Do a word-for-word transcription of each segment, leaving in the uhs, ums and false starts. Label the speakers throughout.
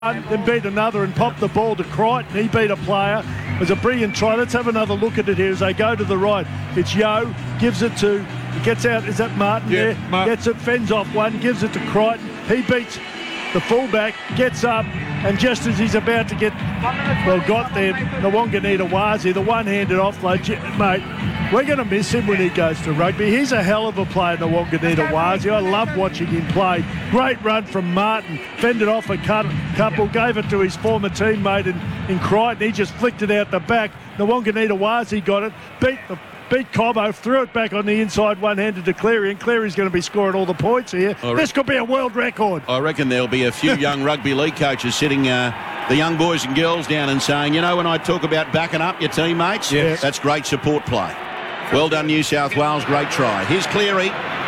Speaker 1: then beat another and popped the ball to Crichton. He beat a player. It was a brilliant try. Let's have another look at it here as they go to the right. It's Yo, gives it to, gets out, is that Martin
Speaker 2: yeah,
Speaker 1: there?
Speaker 2: Martin.
Speaker 1: Gets it, fends off one, gives it to Crichton. He beats the fullback, gets up, and just as he's about to get, well, got there, Nawaqanita-Wasi, the one-handed offload, mate, we're going to miss him when he goes to rugby. He's a hell of a player, Nawaqanita-Wasi. I love watching him play. Great run from Martin. Fended off a couple, gave it to his former teammate in, in Crichton. He just flicked it out the back. Nawaqanita-Wasi got it, beat the beat Cobbo, threw it back on the inside one-handed to Cleary, and Cleary's going to be scoring all the points here. Re- this could be a world record.
Speaker 3: I reckon there'll be a few young rugby league coaches sitting uh, the young boys and girls down and saying, you know, when I talk about backing up your teammates,
Speaker 1: yes.
Speaker 3: that's great support play. Well done, New South Wales. Great try. Here's Cleary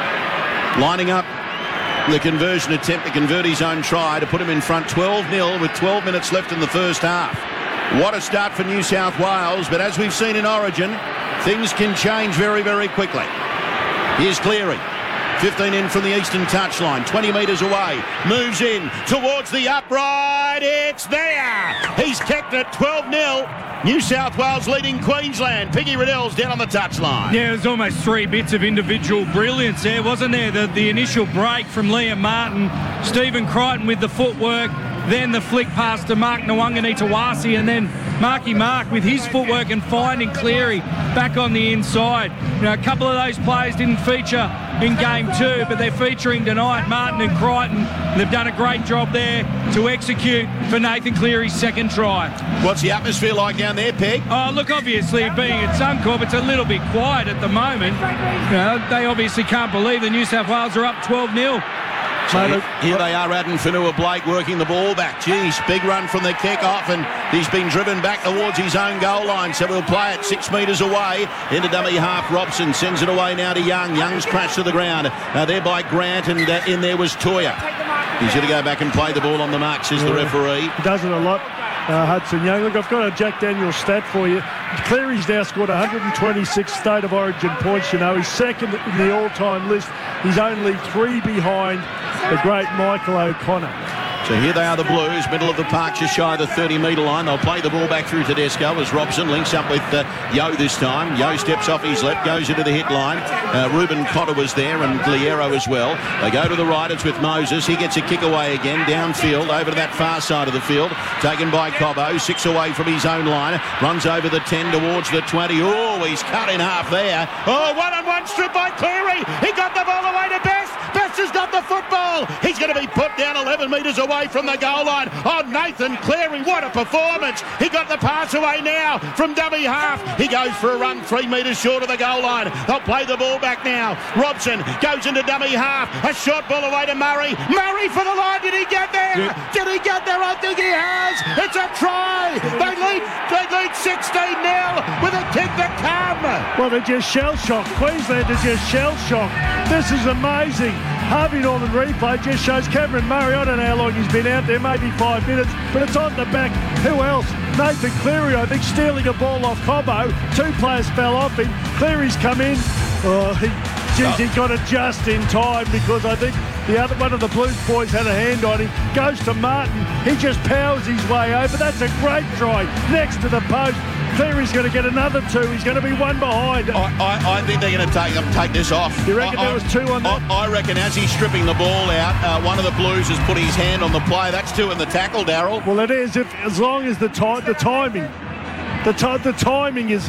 Speaker 3: lining up the conversion attempt to convert his own try to put him in front twelve nil with twelve minutes left in the first half. What a start for New South Wales, but as we've seen in Origin, things can change very, very quickly. Here's Cleary. fifteen in from the eastern touchline, twenty metres away, moves in towards the upright, it's there! He's kicked it twelve nil. New South Wales leading Queensland. Piggy Riddell's down on the touchline.
Speaker 4: Yeah, there's almost three bits of individual brilliance there, wasn't there? The, the initial break from Liam Martin, Stephen Crichton with the footwork, then the flick pass to Mark Nawaqanita-Wasi, and then Marky Mark with his footwork and finding Cleary back on the inside. You know, a couple of those players didn't feature in game two, but they're featuring tonight, Martin and Crichton. They've done a great job there to execute for Nathan Cleary's second try.
Speaker 3: What's the atmosphere like down there, Peg?
Speaker 4: Oh, look, obviously, being at Suncorp, it's a little bit quiet at the moment. You know, they obviously can't believe the New South Wales are up twelve nil.
Speaker 3: So here they are, Addin Whenua-Blake working the ball back. Geez, big run from the kick-off, and he's been driven back towards his own goal line, so we'll play it six metres away. Into dummy half, Robson sends it away now to Young. Young's crashed to the ground. Uh, there by Grant, and uh, in there was Toya. He's going to go back and play the ball on the mark, says yeah, the referee.
Speaker 1: He does it a lot, uh, Hudson Young. Look, I've got a Jack Daniels stat for you. Cleary's now scored one hundred twenty-six State of Origin points, you know. He's second in the all-time list. He's only three behind the great Michael O'Connor.
Speaker 3: So here they are, the Blues, middle of the park, just shy of the thirty metre line. They'll play the ball back through Tedesco as Robson links up with uh, Yo this time. Yo steps off his left, goes into the hit line. Uh, Ruben Cotter was there and Gliero as well. They go to the right, it's with Moses. He gets a kick away again, downfield, over to that far side of the field. Taken by Cobbo, six away from his own line. Runs over the ten towards the twenty. Oh, he's cut in half there. Oh, one-on-one strip by Cleary. He got the ball away to Best. Best has got the football. He's going to be put down eleven metres away from the goal line. Oh, Nathan Cleary, what a performance. He got the pass away now from dummy half. He goes for a run three metres short of the goal line. They'll play the ball back now. Robson goes into dummy half. A short ball away to Murray. Murray for the line. Did he get there? Yeah. Did he get there? I think he has. It's a try. They lead, they lead sixteen nil with a kick that come.
Speaker 1: Well, they're just shell-shocked. Queensland is just shell-shocked. This is amazing. Harvey Norman replay just shows Cameron Murray. I don't know how long he's been out there, maybe five minutes, but it's on the back. Who else? Nathan Cleary, I think, stealing a ball off Cobbo. Two players fell off him. Cleary's come in. Oh, he, geez, he got it just in time because I think the other one of the Blues boys had a hand on him. Goes to Martin. He just powers his way over. That's a great try next to the post. Cleary's going to get another two. He's going to be one behind.
Speaker 3: I, I, I think they're going to take um, take this off.
Speaker 1: You reckon
Speaker 3: I,
Speaker 1: there was two on that?
Speaker 3: I, I reckon as he's stripping the ball out, uh, one of the Blues has put his hand on the play. That's two in the tackle, Daryl.
Speaker 1: Well, it is, if as long as the, ti- the timing, the, ti- the timing is...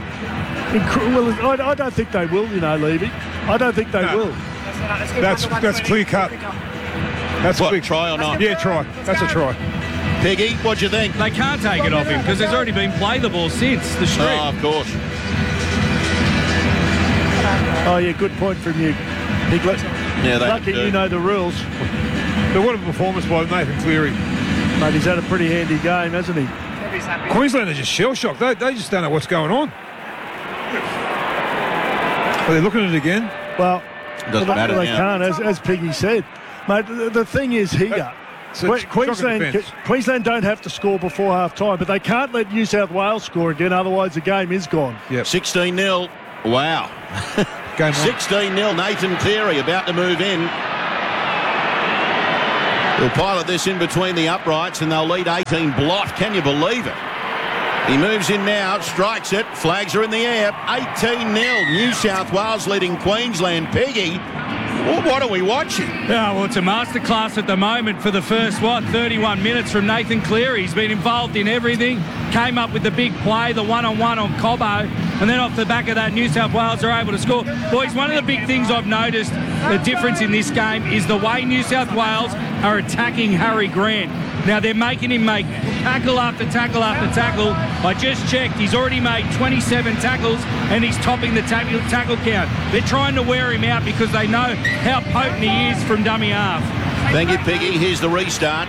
Speaker 1: Inc- well, I, I don't think they will, you know, Levy. I don't think they no. will.
Speaker 2: That's that's clear cut. That's
Speaker 3: what,
Speaker 2: a big
Speaker 3: try or not?
Speaker 2: Yeah, try. That's a try.
Speaker 3: Peggy, what do you think?
Speaker 4: They can't take it off him because there's already been play the ball since the strip.
Speaker 3: Oh, of course.
Speaker 1: Oh, yeah, good point from you, Piglet.
Speaker 3: Yeah, they
Speaker 1: Lucky you know the rules.
Speaker 2: But what a performance by Nathan Cleary.
Speaker 1: Mate, he's had a pretty handy game, hasn't he?
Speaker 2: Queensland are just shell-shocked. They, they just don't know what's going on. Are they looking at it again?
Speaker 1: Well,
Speaker 3: doesn't
Speaker 1: well,
Speaker 3: matter
Speaker 1: they
Speaker 3: now.
Speaker 1: can't, as, as Piggy said. Mate, the, the thing is here... Uh,
Speaker 2: So
Speaker 1: Que- Queensland, Queensland don't have to score before half-time, but they can't let New South Wales score again, otherwise the game is gone.
Speaker 2: Yep.
Speaker 3: sixteen nil. Wow.
Speaker 2: Game
Speaker 3: sixteen nil. Nathan Cleary about to move in. He'll pilot this in between the uprights and they'll lead eighteen Blot. Can you believe it? He moves in now, strikes it, flags are in the air. eighteen nil. New South Wales leading Queensland. Peggy, well, what are we watching?
Speaker 4: Yeah, well, it's a masterclass at the moment for the first, what, thirty-one minutes from Nathan Cleary. He's been involved in everything, came up with the big play, the one-on-one on Cobbo, and then off the back of that, New South Wales are able to score. Boys, one of the big things I've noticed, the difference in this game, is the way New South Wales are attacking Harry Grant. Now, they're making him make tackle after tackle after tackle. I just checked. He's already made twenty-seven tackles and he's topping the tackle, tackle count. They're trying to wear him out because they know how potent he is from dummy half.
Speaker 3: Thank you, Piggy. Here's the restart.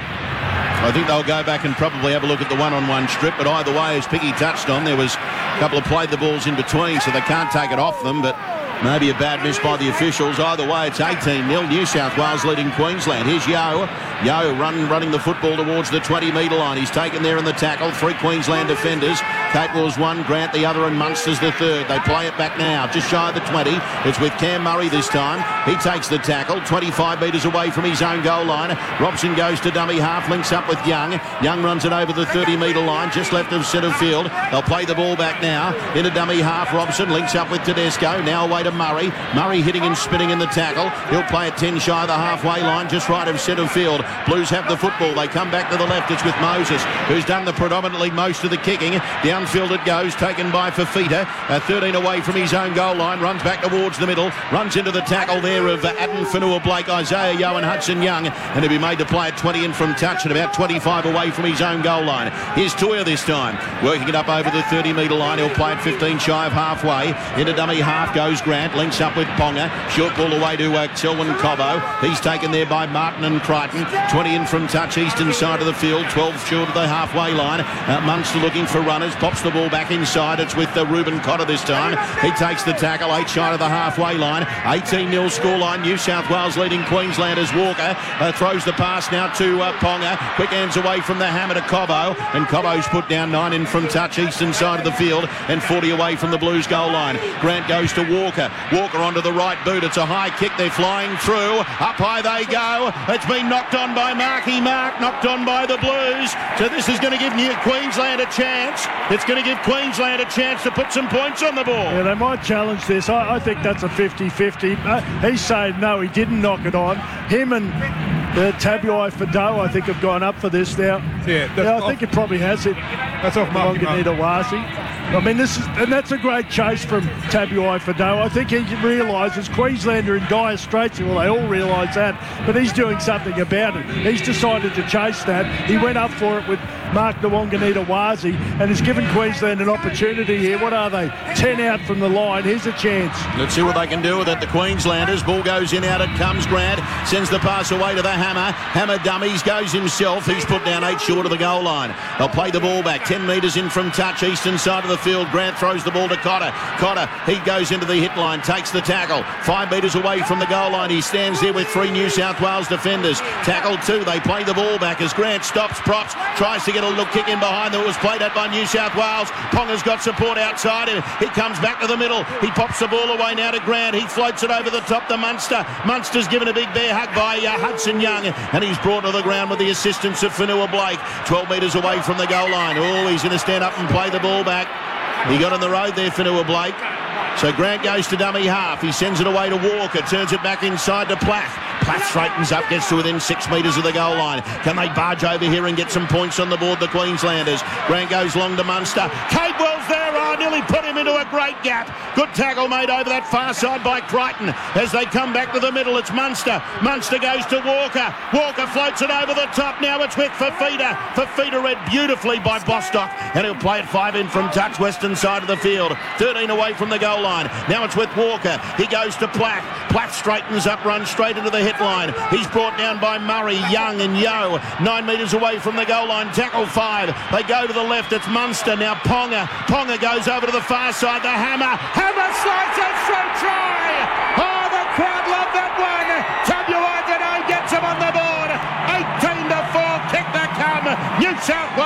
Speaker 3: I think they'll go back and probably have a look at the one-on-one strip, but either way, as Piggy touched on, there was a couple of played the balls in between, so they can't take it off them, but maybe a bad miss by the officials. Either way, it's eighteen nil. New South Wales leading Queensland. Here's Yo. Yo run, running the football towards the twenty metre line. He's taken there in the tackle. Three Queensland defenders. Capewell's one, Grant the other, and Munster's the third. They play it back now, just shy of the twenty. It's with Cam Murray this time. He takes the tackle, twenty-five metres away from his own goal line. Robson goes to dummy half, links up with Young. Young runs it over the thirty metre line, just left of centre field. They'll play the ball back now. Into dummy half, Robson links up with Tedesco. Now away to Murray. Murray hitting and spinning in the tackle. He'll play it ten shy of the halfway line, just right of centre field. Blues have the football. They come back to the left. It's with Moses, who's done the predominantly most of the kicking. Downfield it goes, taken by Fafita. Uh, thirteen away from his own goal line. Runs back towards the middle. Runs into the tackle there of uh, Addin Fanua-Blake, Isaiah Yo and Hudson Young. And he'll be made to play at twenty in from touch and about twenty-five away from his own goal line. Here's Toya this time. Working it up over the thirty metre line. He'll play at fifteen shy of halfway. Into dummy half goes Grant. Links up with Ponga. Short ball away to uh, Selwyn Cobbo. He's taken there by Martin and Crichton. twenty in from touch, eastern side of the field. twelve short of the halfway line. Uh, Munster looking for runners. Pops the ball back inside. It's with uh, Ruben Cotter this time. He takes the tackle. Eight shy of the halfway line. eighteen nil scoreline. New South Wales leading Queensland as Walker uh, throws the pass now to uh, Ponga. Quick hands away from the hammer to Cobbo. And Cobbo's put down nine in from touch, eastern side of the field. And forty away from the Blues goal line. Grant goes to Walker. Walker onto the right boot. It's a high kick. They're flying through. Up high they go. It's been knocked on by Marky Mark. Knocked on by the Blues. So this is going to give New Queensland a chance. It's going to give Queensland a chance to put some points on the board.
Speaker 1: Yeah, they might challenge this. I, I think that's a fifty fifty. Uh, he's saying no, he didn't knock it on. Him and uh, Tabuai Fado, I think, have gone up for this now.
Speaker 2: Yeah, that's
Speaker 1: yeah I
Speaker 2: off,
Speaker 1: think it probably has it.
Speaker 2: That's off Marky Mark.
Speaker 1: Wasi. I mean, this is, and that's a great chase from Tabuai Fado. I think he realises Queensland are in dire straits. Well, they all realise that, but he's doing something about it. He's decided to chase that. He went up for it with Mark Nawaqanita-Wasi and has given Queensland an opportunity here. What are they? ten out from the line. Here's a chance.
Speaker 3: Let's see what they can do with it. The Queenslanders. Ball goes in, out it comes. Grant sends the pass away to the Hammer. Hammer dummies, goes himself. He's put down eight short of the goal line. They'll play the ball back. ten metres in from touch, eastern side of the field. Grant throws the ball to Cotter. Cotter, he goes into the hit line, takes the tackle. Five metres away from the goal line. He stands there with three New South Wales defenders. Tackle two. They play the ball back as Grant stops, props, tries to get a little kick in behind them. It was played out by New South Wales. Ponga's got support outside him. He comes back to the middle. He pops the ball away now to Grant. He floats it over the top to Munster. Munster's given a big bear hug by uh, Hudson Young, and he's brought to the ground with the assistance of Fanua-Blake. twelve metres away from the goal line. Oh, he's going to stand up and play the ball back. He got on the road there, Fanua-Blake. So Grant goes to dummy half. He sends it away to Walker. Turns it back inside to Plath. Plath straightens up, gets to within six metres of the goal line. Can they barge over here and get some points on the board, the Queenslanders? Grant goes long to Munster. Capewell's there. Oh, nearly put him into a great gap. Good tackle made over that far side by Crichton. As they come back to the middle, it's Munster. Munster goes to Walker. Walker floats it over the top. Now it's with Fafita. Fafita read beautifully by Bostock. And he'll play it five in from touch, western side of the field. thirteen away from the goal line. Now it's with Walker. He goes to Plath. Plath straightens up, runs straight into the hit line. He's brought down by Murray, Young and Yo. Nine metres away from the goal line. Tackle five. They go to the left. It's Munster. Now Ponga. Ponga goes over to the far side. The Hammer. Hammer slides it through try. Oh, the crowd love that one. Tabuai Fado gets him on the board. eighteen to four. Kick that come. New South Wales lead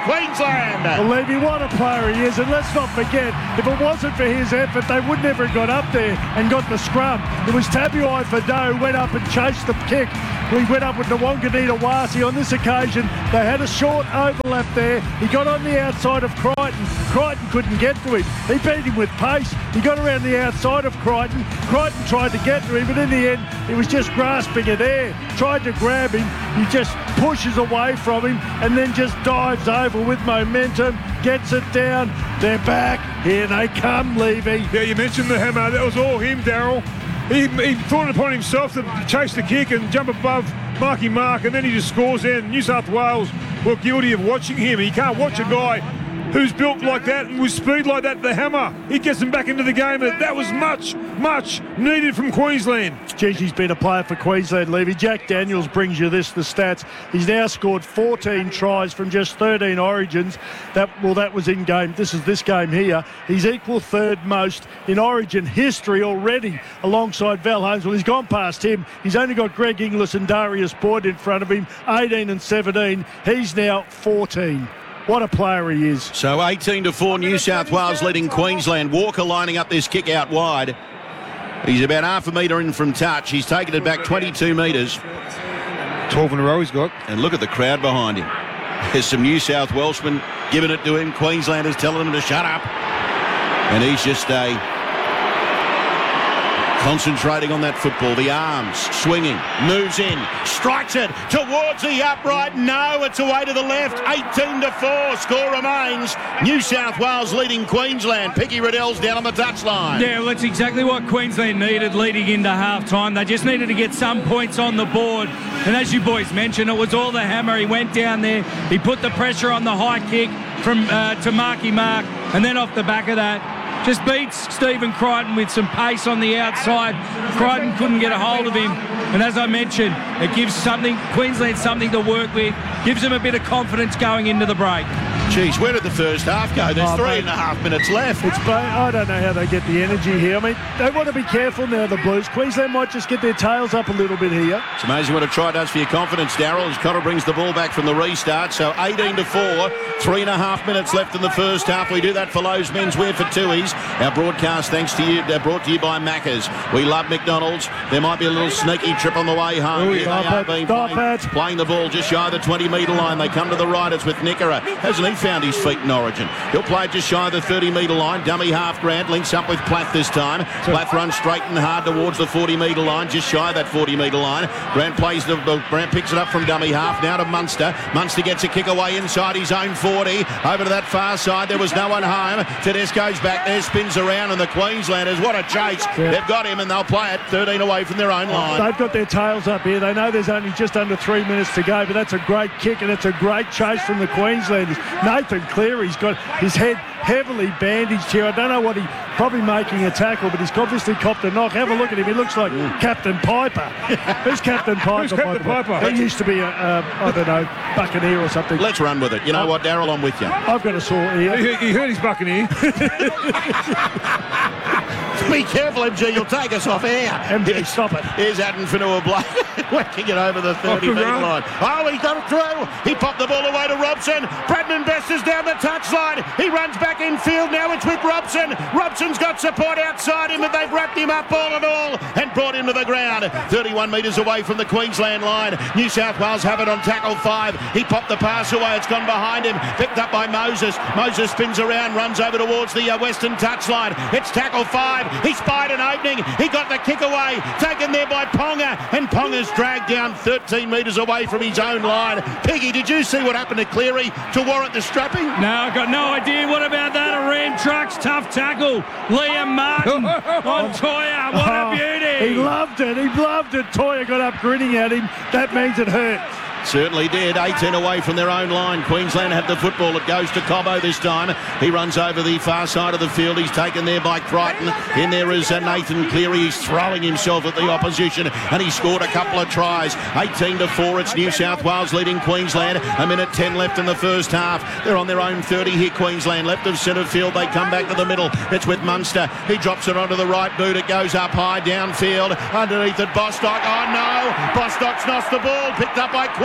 Speaker 3: Queensland.
Speaker 1: Well, Levy, what a player he is, and let's not forget, if it wasn't for his effort, they would never have got up there and got the scrum. It was Tabuai Fado who went up and chased the kick. We went up with Nawangani Tawasi. On this occasion, they had a short overlap there. He got on the outside of Crichton. Crichton couldn't get to him. He beat him with pace. He got around the outside of Crichton. Crichton tried to get to him, but in the end, he was just grasping at air. Tried to grab him. He just pushes away from him and then just dives over with momentum, gets it down. They're back. Here they come, Levy.
Speaker 2: Yeah, you mentioned the hammer. That was all him, Daryl. He, he thought it upon himself to chase the kick and jump above Marky Mark, and then he just scores in. New South Wales were guilty of watching him. You can't watch a guy who's built like that and with speed like that, the hammer. He gets them back into the game. That was much, much needed from Queensland.
Speaker 1: Geez, he's been a player for Queensland, Levy. Jack Daniels brings you this, the stats. He's now scored fourteen tries from just thirteen origins. That Well, that was in game. This is this game here. He's equal third most in origin history already alongside Val Holmes. Well, he's gone past him. He's only got Greg Inglis and Darius Boyd in front of him, eighteen and seventeen. He's now fourteen. What a player he is.
Speaker 3: So eighteen to four, New South Wales leading Queensland. Walker lining up this kick out wide. He's about half a metre in from touch. He's taken it back twenty-two metres.
Speaker 2: twelve in a row he's got.
Speaker 3: And look at the crowd behind him. There's some New South Welshmen giving it to him. Queenslanders telling him to shut up. And he's just a... concentrating on that football, the arms swinging, moves in, strikes it towards the upright. No, it's away to the left. eighteen to four, score remains. New South Wales leading Queensland. Picky Riddell's down on the touchline.
Speaker 4: Yeah, well, that's exactly what Queensland needed leading into half-time. They just needed to get some points on the board. And as you boys mentioned, it was all the hammer. He went down there, he put the pressure on the high kick from uh, to Marky Mark, and then off the back of that, just beats Stephen Crichton with some pace on the outside. Crichton couldn't get a hold of him. And as I mentioned, it gives something Queensland something to work with, gives them a bit of confidence going into the break.
Speaker 3: Geez, where did the first half go? There's
Speaker 1: Oh,
Speaker 3: three
Speaker 1: mate.
Speaker 3: and a half minutes left.
Speaker 1: It's I don't know how they get the energy here. I mean, they want to be careful now, the Blues. Queensland might just get their tails up a little bit here.
Speaker 3: It's amazing what a try does for your confidence, Darryl, as Cotter brings the ball back from the restart. So eighteen to four, three and a half minutes left in the first half. We do that for Lowe's Menswear for Tui's. Our broadcast, thanks to you, they're brought to you by Macca's. We love McDonald's. There might be a little sneaky trip on the way home.
Speaker 1: Ooh,
Speaker 3: Here they
Speaker 1: stop
Speaker 3: are
Speaker 1: it,
Speaker 3: being
Speaker 1: stop
Speaker 3: playing,
Speaker 1: it.
Speaker 3: playing the ball just shy of the twenty metre line. They come to the right. It's with Nickera. Hasn't he found his feet in Origin? He'll play just shy of the thirty metre line. Dummy half Grant links up with Plath this time. Plath runs straight and hard towards the forty metre line, just shy of that forty metre line. Grant plays the Grant picks it up from dummy half. Now to Munster. Munster gets a kick away inside his own forty. Over to that far side. There was no one home. Tedesco's back there, spins around, and the Queenslanders, what a chase.
Speaker 1: Yeah.
Speaker 3: They've got him, and they'll play it thirteen away from their own line.
Speaker 1: They've got their tails up here. They know there's only just under three minutes to go, but that's a great kick and it's a great chase from the Queenslanders. Nathan Cleary's got his head heavily bandaged here. I don't know what he... Probably making a tackle, but he's obviously copped a knock. Have a look at him. He looks like mm. Captain Piper. Who's Captain Piper?
Speaker 2: Who's Captain Piper?
Speaker 1: He used to be a, a, I don't know, buccaneer or something.
Speaker 3: Let's run with it. You know what, Darryl, I'm with you.
Speaker 1: I've got a sore ear.
Speaker 2: He, he heard his buccaneer.
Speaker 3: Be careful, M G, you'll take us off air.
Speaker 1: M G, stop it.
Speaker 3: Here's Adam Fanua-Blake whacking it over the thirty metre line. Oh, he got it through. He popped the ball away to Robson. Bradman Best is down the touchline. He runs back in field. Now it's with Robson. Robson's got support outside him, but they've wrapped him up all in all and brought him to the ground. thirty-one metres away from the Queensland line. New South Wales have it on tackle five. He popped the pass away. It's gone behind him. Picked up by Moses. Moses spins around, runs over towards the uh, western touchline. It's tackle five. He spied an opening. He got the kick away. Taken there by Ponga. And Ponga's dragged down thirteen metres away from his own line. Piggy, did you see what happened to Cleary to warrant the strapping?
Speaker 4: No, I've got no idea. What about that? A Ram Trucks tough tackle. Liam Martin on Toya. What a beauty.
Speaker 1: He loved it. He loved it. Toya got up grinning at him. That means it hurt.
Speaker 3: Certainly did. eighteen away from their own line. Queensland have the football. It goes to Cobbo this time. He runs over the far side of the field. He's taken there by Crichton. In there is uh, Nathan Cleary. He's throwing himself at the opposition, and he scored a couple of tries. eighteen to four. It's New South Wales leading Queensland. A minute ten left in the first half. They're on their own thirty here, Queensland. Left of centre field. They come back to the middle. It's with Munster. He drops it onto the right boot. It goes up high downfield. Underneath it, Bostock. Oh, no. Bostock's lost the ball. Picked up by Queensland.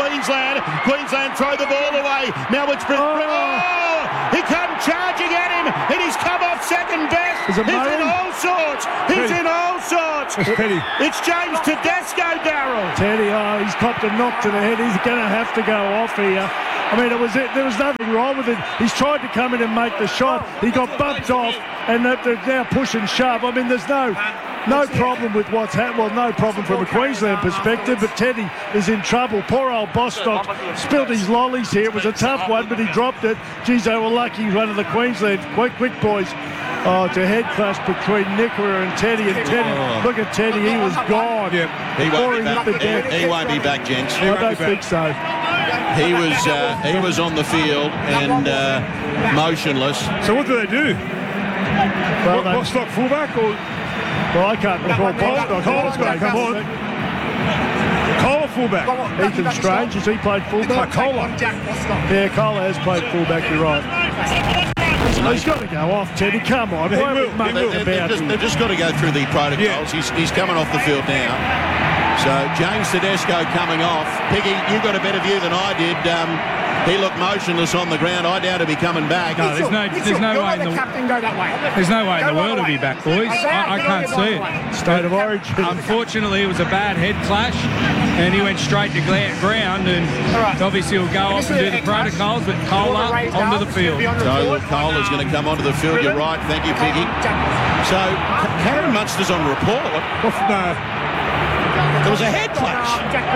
Speaker 3: Queensland. Queensland throw the ball away. Now it's Britain.
Speaker 1: Oh.
Speaker 3: Oh, he come charging at him, and he's come off second best.
Speaker 1: Is it
Speaker 3: He's
Speaker 1: Murray?
Speaker 3: in all sorts. He's
Speaker 2: Petty.
Speaker 3: in all sorts.
Speaker 2: It's Petty.
Speaker 3: It's James Tedesco, Darryl.
Speaker 1: Teddy, oh, he's copped a knock to the head. He's going to have to go off here. I mean, it was it. There was nothing wrong with it. He's tried to come in and make the shot. He got bumped off, and they're they're now push and shove. I mean, there's no no problem with what's happened. Well, no problem from a Queensland perspective, but Teddy is in trouble. Poor old Bostock spilled his lollies here. It was a tough one, but he dropped it. Geez, they were lucky he's one of the Queensland quick, quick boys. Oh, it's a head clash between Nicola and Teddy. And Teddy,
Speaker 3: Oh.
Speaker 1: look at Teddy, he was gone.
Speaker 2: Yep.
Speaker 3: He
Speaker 1: Before
Speaker 3: won't be
Speaker 1: he
Speaker 3: back.
Speaker 1: hit the deck.
Speaker 3: He, he won't be back, gents.
Speaker 1: I
Speaker 2: won't
Speaker 1: don't
Speaker 2: be back.
Speaker 1: think so.
Speaker 3: He was uh, he was on the field and uh, motionless.
Speaker 2: So what do they do?
Speaker 1: Well,
Speaker 2: What,
Speaker 1: they-
Speaker 2: Bostock fullback or
Speaker 1: well I can't recall Bostock.
Speaker 2: Cole's got to come on. Cole or fullback?
Speaker 1: Ethan Strange, has he played fullback?
Speaker 2: Cola.
Speaker 1: Yeah, Cole has played fullback, you're right. He's got to go off, Teddy. Come on.
Speaker 2: He
Speaker 1: Why are we
Speaker 2: will, he
Speaker 1: mucking
Speaker 2: will.
Speaker 3: They,
Speaker 1: about
Speaker 3: have just,
Speaker 1: here?
Speaker 3: they've just got to go through the protocols.
Speaker 2: Yeah.
Speaker 3: He's, he's coming off the field now. So James Tedesco coming off. Piggy, you got a better view than I did. Um, he looked motionless on the ground. I doubt he'll be coming back.
Speaker 4: No, there's no, there's no way in the there's no way in the world to be back, boys. I, I can't see it.
Speaker 1: State of origin.
Speaker 4: Unfortunately, it was a bad head clash, and he went straight to gla- ground. And obviously, he'll go off and do the protocols. But Kohler onto the field.
Speaker 3: So Cole is going to come onto the field. You're right. Thank you, Piggy. So Karen Munster's on report.
Speaker 2: Oh, no.
Speaker 3: There was a head clash.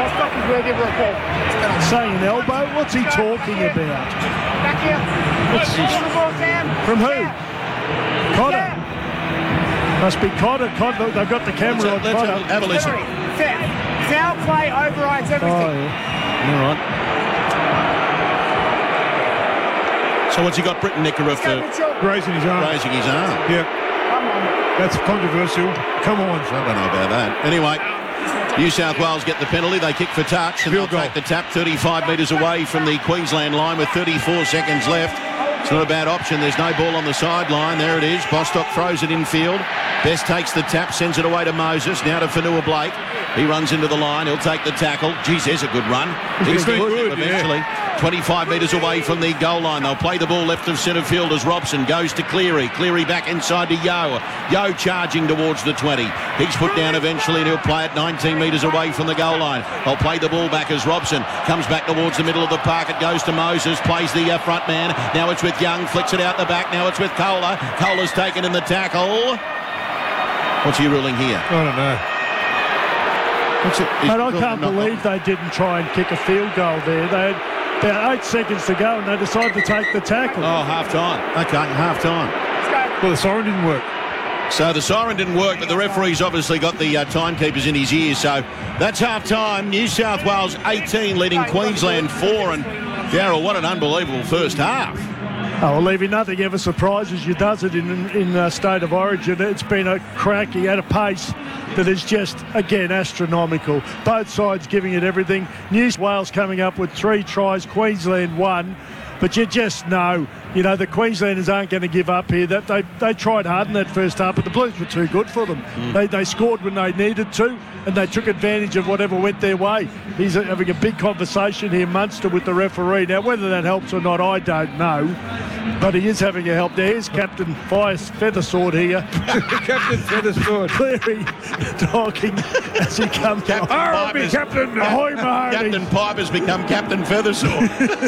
Speaker 1: Saying an elbow? What's he talking about? From who? Cotter. Must be Cotter. Cotter. They've got the camera on
Speaker 3: Let's, let's
Speaker 1: Cotter.
Speaker 3: have a listen.
Speaker 5: Foul play overrides
Speaker 1: Oh,
Speaker 5: everything.
Speaker 1: yeah.
Speaker 3: All right. So what's he got Britain Nicola for
Speaker 2: Grazing his arm.
Speaker 3: raising his arm?
Speaker 2: Yeah. That's controversial. Come on.
Speaker 3: I don't know about that. Anyway, New South Wales get the penalty. They kick for touch and they'll
Speaker 2: Field goal.
Speaker 3: take the tap thirty-five metres away from the Queensland line with thirty-four seconds left. It's not a bad option. There's no ball on the sideline. There it is. Bostock throws it in field. Best takes the tap, sends it away to Moses. Now to Fanua Blake. He runs into the line. He'll take the tackle. Geez, there's a good run. He's
Speaker 2: been
Speaker 3: good
Speaker 2: good,
Speaker 3: eventually. twenty-five metres away from the goal line. They'll play the ball left of centre field as Robson goes to Cleary. Cleary back inside to Yo. Yo charging towards the twenty. He's put down eventually and he'll play it nineteen metres away from the goal line. They'll play the ball back as Robson comes back towards the middle of the park. It goes to Moses. Plays the uh, front man. Now it's with Young. Flicks it out the back. Now it's with Kohler. Kohler's taken in the tackle. What's he ruling here?
Speaker 2: I don't know.
Speaker 3: What's it?
Speaker 1: But I can't believe they didn't try and kick a field goal there. They had about eight seconds to go and they decided to take the tackle.
Speaker 3: Oh, half time. Okay, half time.
Speaker 2: Well, the siren didn't work.
Speaker 3: So the siren didn't work, but the referee's obviously got the uh, timekeepers in his ears. So that's half time. New South Wales eighteen leading Queensland four. And Darryl, what an unbelievable first half.
Speaker 1: Oh, well, Levy, nothing ever surprises you, does it, in, in uh, State of Origin? It's been a cracky at a pace that is just, again, astronomical. Both sides giving it everything. New South Wales coming up with three tries, Queensland one. But you just know, you know, the Queenslanders aren't going to give up here. That they they tried hard in that first half, but the Blues were too good for them. Mm. They they scored when they needed to, and they took advantage of whatever went their way. He's having a big conversation here, Munster, with the referee. Now, whether that helps or not, I don't know. But he is having a help there. Here's Captain Fire Feathersword here.
Speaker 2: Captain Feathersword.
Speaker 1: Cleary talking as he comes
Speaker 3: Captain
Speaker 1: on.
Speaker 2: I'll be
Speaker 3: Piper's,
Speaker 2: captain.
Speaker 1: Ahoy, Marty.
Speaker 3: Captain Piper's become Captain Feathersword.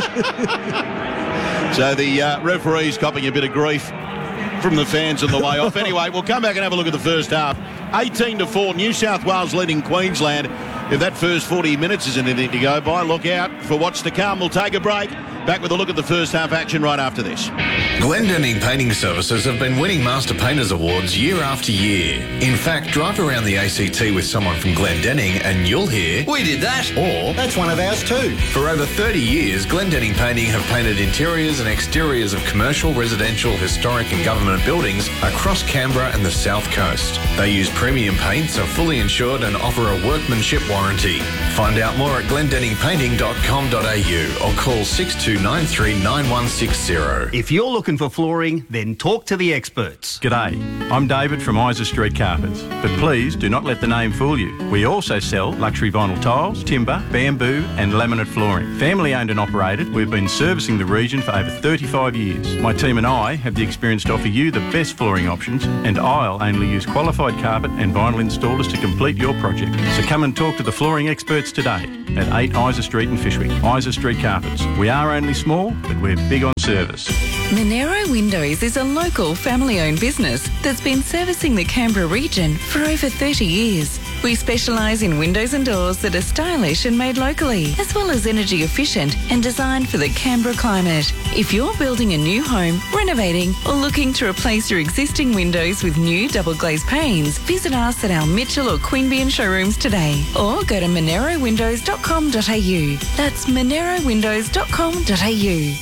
Speaker 3: So the uh, referee's copping a bit of grief from the fans on the way off. Anyway, we'll come back and have a look at the first half. eighteen to four, New South Wales leading Queensland. If that first forty minutes is anything to go by, look out for what's to come. We'll take a break. Back with a look at the first half action right after this.
Speaker 6: Glendinning Painting Services have been winning Master Painters Awards year after year. In fact, drive around the A C T with someone from Glendinning and you'll hear, "We did that," or "That's one of ours too." For over thirty years, Glendinning Painting have painted interiors and exteriors of commercial, residential, historic and government buildings across Canberra and the South Coast. They use premium paints, are fully insured and offer a workmanship warranty. Find out more at glendinning painting dot com dot a u or call six two two nine three nine one six zero.
Speaker 7: If you're looking for flooring, then talk to the experts.
Speaker 8: G'day, I'm David from Isa Street Carpets, but please do not let the name fool you. We also sell luxury vinyl tiles, timber, bamboo and laminate flooring. Family owned and operated, we've been servicing the region for over thirty-five years. My team and I have the experience to offer you the best flooring options, and I'll only use qualified carpet and vinyl installers to complete your project. So come and talk to the flooring experts today at eight Isa Street in Fishwick. Isa Street Carpets. We are only small, but we're big on service.
Speaker 9: Monero Windows is a local family-owned business that's been servicing the Canberra region for over thirty years. We specialise in windows and doors that are stylish and made locally, as well as energy efficient and designed for the Canberra climate. If you're building a new home, renovating or looking to replace your existing windows with new double glazed panes, visit us at our Mitchell or Queanbeyan showrooms today, or go to monero windows dot com dot a u. That's monero windows dot com dot a u.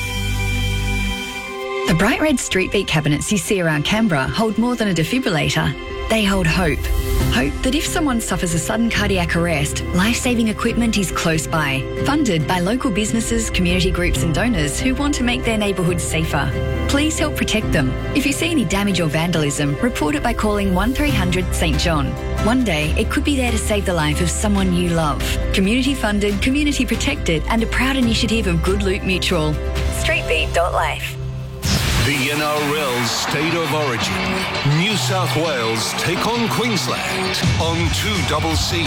Speaker 10: The bright red street beat cabinets you see around Canberra hold more than a defibrillator. They hold hope. Hope that if someone suffers a sudden cardiac arrest, life-saving equipment is close by. Funded by local businesses, community groups and donors who want to make their neighbourhoods safer. Please help protect them. If you see any damage or vandalism, report it by calling one three hundred St John. One day, it could be there to save the life of someone you love. Community funded, community protected and a proud initiative of Good Loot Mutual. streetbeat dot life.
Speaker 6: The N R L's State of Origin. New South Wales take on Queensland on two C C.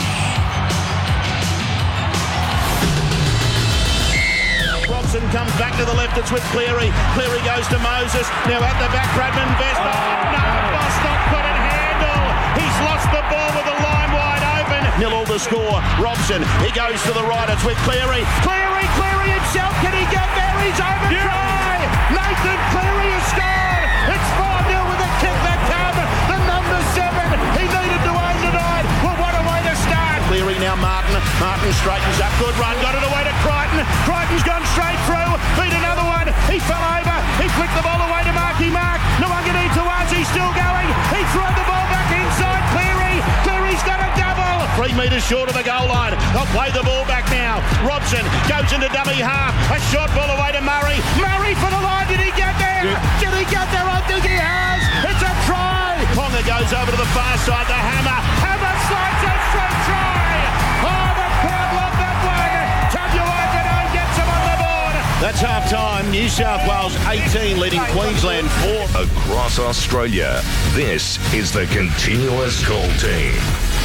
Speaker 3: Robson comes back to the left, it's with Cleary. Cleary goes to Moses. Now at the back, Bradman Vespa. Oh, no, Bostock couldn't handle. He's lost the ball with the line wide open. Nil all the score. Robson, he goes to the right, it's with Cleary. Cleary, Cleary himself, can he get there? He's over try. Nathan Cleary has scored. It's four nil with a kick that come. The number seven. He needed to own tonight. Well, what a way to start. Cleary now Martin. Martin straightens up. Good run. Got it away to Crichton. Crichton's gone straight through. Beat another one. He fell over. He flicked the ball away to Marky Mark. Nwangani Tawazi still going. He threw the ball back inside Cleary. Cleary's got a double. Three metres short of the goal line. They'll play the ball back now. Robson goes into dummy half. A short ball away to Murray. Murray for the line. Did he get there? Yeah. Did he get there? I think he has. It's a try. Ponga goes over to the far side. The hammer. Hammer slides a straight try. Oh, the crowd love that one. Tabuai gets him on the board. That's half time. New South Wales eighteen leading Queensland four.
Speaker 11: Across Australia, this is the Continuous Call Team.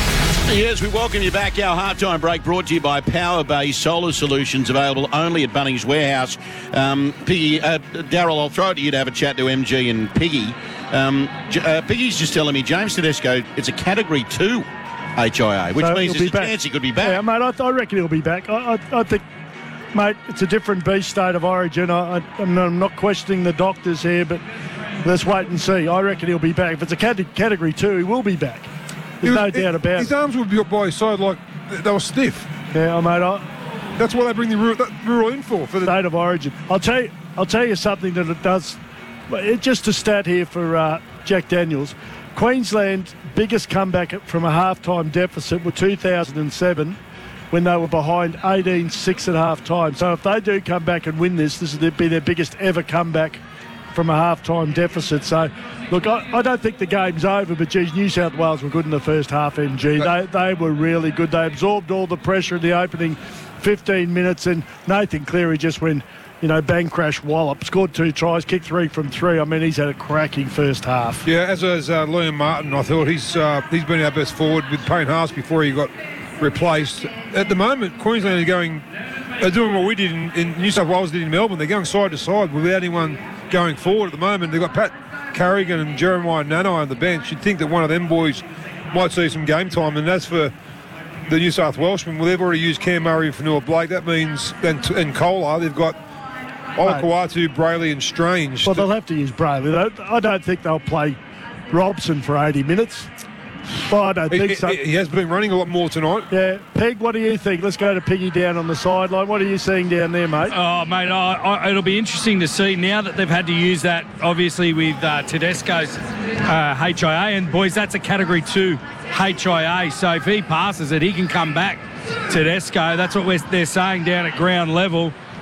Speaker 3: Yes, we welcome you back. Our halftime break brought to you by Power Bay Solar Solutions, available only at Bunnings Warehouse. Um, Piggy, uh, Daryl, I'll throw it to you to have a chat to M G and Piggy. Um, uh, Piggy's just telling me, James Tedesco, it's a Category two H I A, which
Speaker 1: so
Speaker 3: means there's a
Speaker 1: back.
Speaker 3: chance he could be back.
Speaker 1: Yeah, mate, I, I reckon he'll be back. I, I, I think, mate, it's a different beast, State of Origin. I, I, I'm not questioning the doctors here, but let's wait and see. I reckon he'll be back. If it's a cat- Category two, he will be back. There's was, no doubt about it.
Speaker 2: His arms would be by his side like they were stiff.
Speaker 1: Yeah, mate. I,
Speaker 2: That's why they bring the rule, that rule in for. for the
Speaker 1: State of Origin. I'll tell you, I'll tell you something that it does. It, just a stat here for uh, Jack Daniels. Queensland's biggest comeback from a half-time deficit were two thousand seven when they were behind eighteen six at half-time. So if they do come back and win this, this will be their biggest ever comeback from a half-time deficit. So, look, I, I don't think the game's over, but, geez, New South Wales were good in the first half, M G. They, they were really good. They absorbed all the pressure in the opening fifteen minutes, and Nathan Cleary just went, you know, bang, crash, wallop, scored two tries, kicked three from three. I mean, he's had a cracking first half.
Speaker 2: Yeah, as as uh, Liam Martin, I thought he's uh, he's been our best forward with Payne Haas before he got replaced. At the moment, Queensland are going, they're doing what we did in, in New South Wales did in Melbourne. They're going side to side without anyone going forward at the moment. They've got Pat Carrigan and Jeremiah Nanai on the bench. You'd think that one of them boys might see some game time, and as for the New South Welshmen, well, they've already used Cam Murray and Fanua Blake. That means, and, and Kohler, they've got Olakau'atu, Brayley and Strange.
Speaker 1: Well, they'll have to use Brayley. I don't think they'll play Robson for eighty minutes. Well, I don't think
Speaker 2: he,
Speaker 1: so.
Speaker 2: He has been running a lot more tonight.
Speaker 1: Yeah. Peg, what do you think? Let's go to Piggy down on the sideline. What are you seeing down there, mate?
Speaker 4: Oh, mate, I, I, it'll be interesting to see now that they've had to use that, obviously, with uh, Tedesco's uh, H I A. And, boys, that's a Category two H I A. So if he passes it, he can come back, Tedesco. That's what we're, they're saying down at ground level.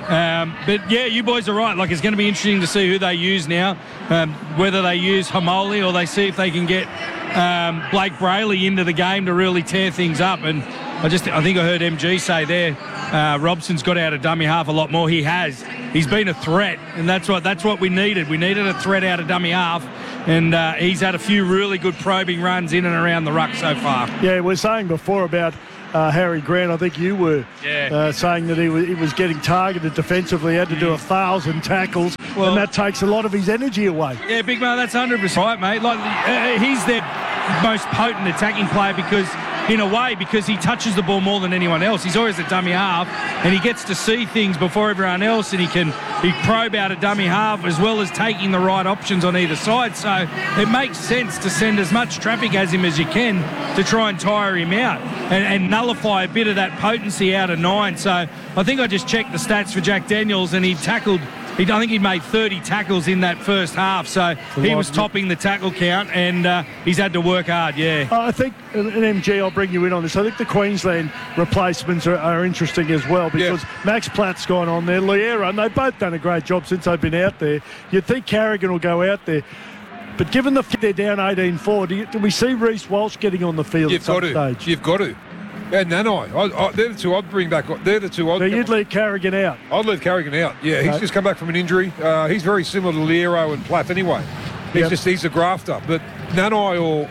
Speaker 4: Um, but, yeah, you boys are right. Like, it's going to be interesting to see who they use now, um, whether they use Hamoli or they see if they can get um, Blake Brayley into the game to really tear things up. And I just, I think I heard M G say there, uh, Robson's got out of dummy half a lot more. He has. He's been a threat, and that's what that's what we needed. We needed a threat out of dummy half, and uh, he's had a few really good probing runs in and around the ruck so far.
Speaker 1: Yeah, we were saying before about uh, Harry Grant. I think you were
Speaker 4: yeah.
Speaker 1: uh, saying that he was, he was getting targeted defensively. He had to do a thousand tackles,
Speaker 4: well,
Speaker 1: and that takes a lot of his energy away.
Speaker 4: Yeah, Big Man, that's one hundred percent right, mate. Like uh, he's their most potent attacking player because, in a way, because he touches the ball more than anyone else. He's always a dummy half, and he gets to see things before everyone else, and he can he probe out a dummy half as well as taking the right options on either side. So it makes sense to send as much traffic as him as you can to try and tire him out and, and nullify a bit of that potency out of nine. So I think I just checked the stats for Jack Daniels, and he tackled He, I think he made thirty tackles in that first half, so he was topping the tackle count, and uh, he's had to work hard, yeah.
Speaker 1: I think, and M G, I'll bring you in on this, I think the Queensland replacements are, are interesting as well, because yeah. Max Platt's gone on there, Liera, and they've both done a great job since they've been out there. You'd think Carrigan will go out there, but given the they're down eighteen four, do, do we see Reece Walsh getting on the field
Speaker 2: You've
Speaker 1: at some
Speaker 2: got to.
Speaker 1: stage?
Speaker 2: You've got to. And Nanai, I, I, they're the two I'd bring back. They're the two I'd...
Speaker 1: So you'd leave Carrigan out?
Speaker 2: I'd leave Carrigan out, yeah. He's no. just come back from an injury. Uh, he's very similar to Liero and Platt anyway. He's yep. just he's a grafter. But Nanai or,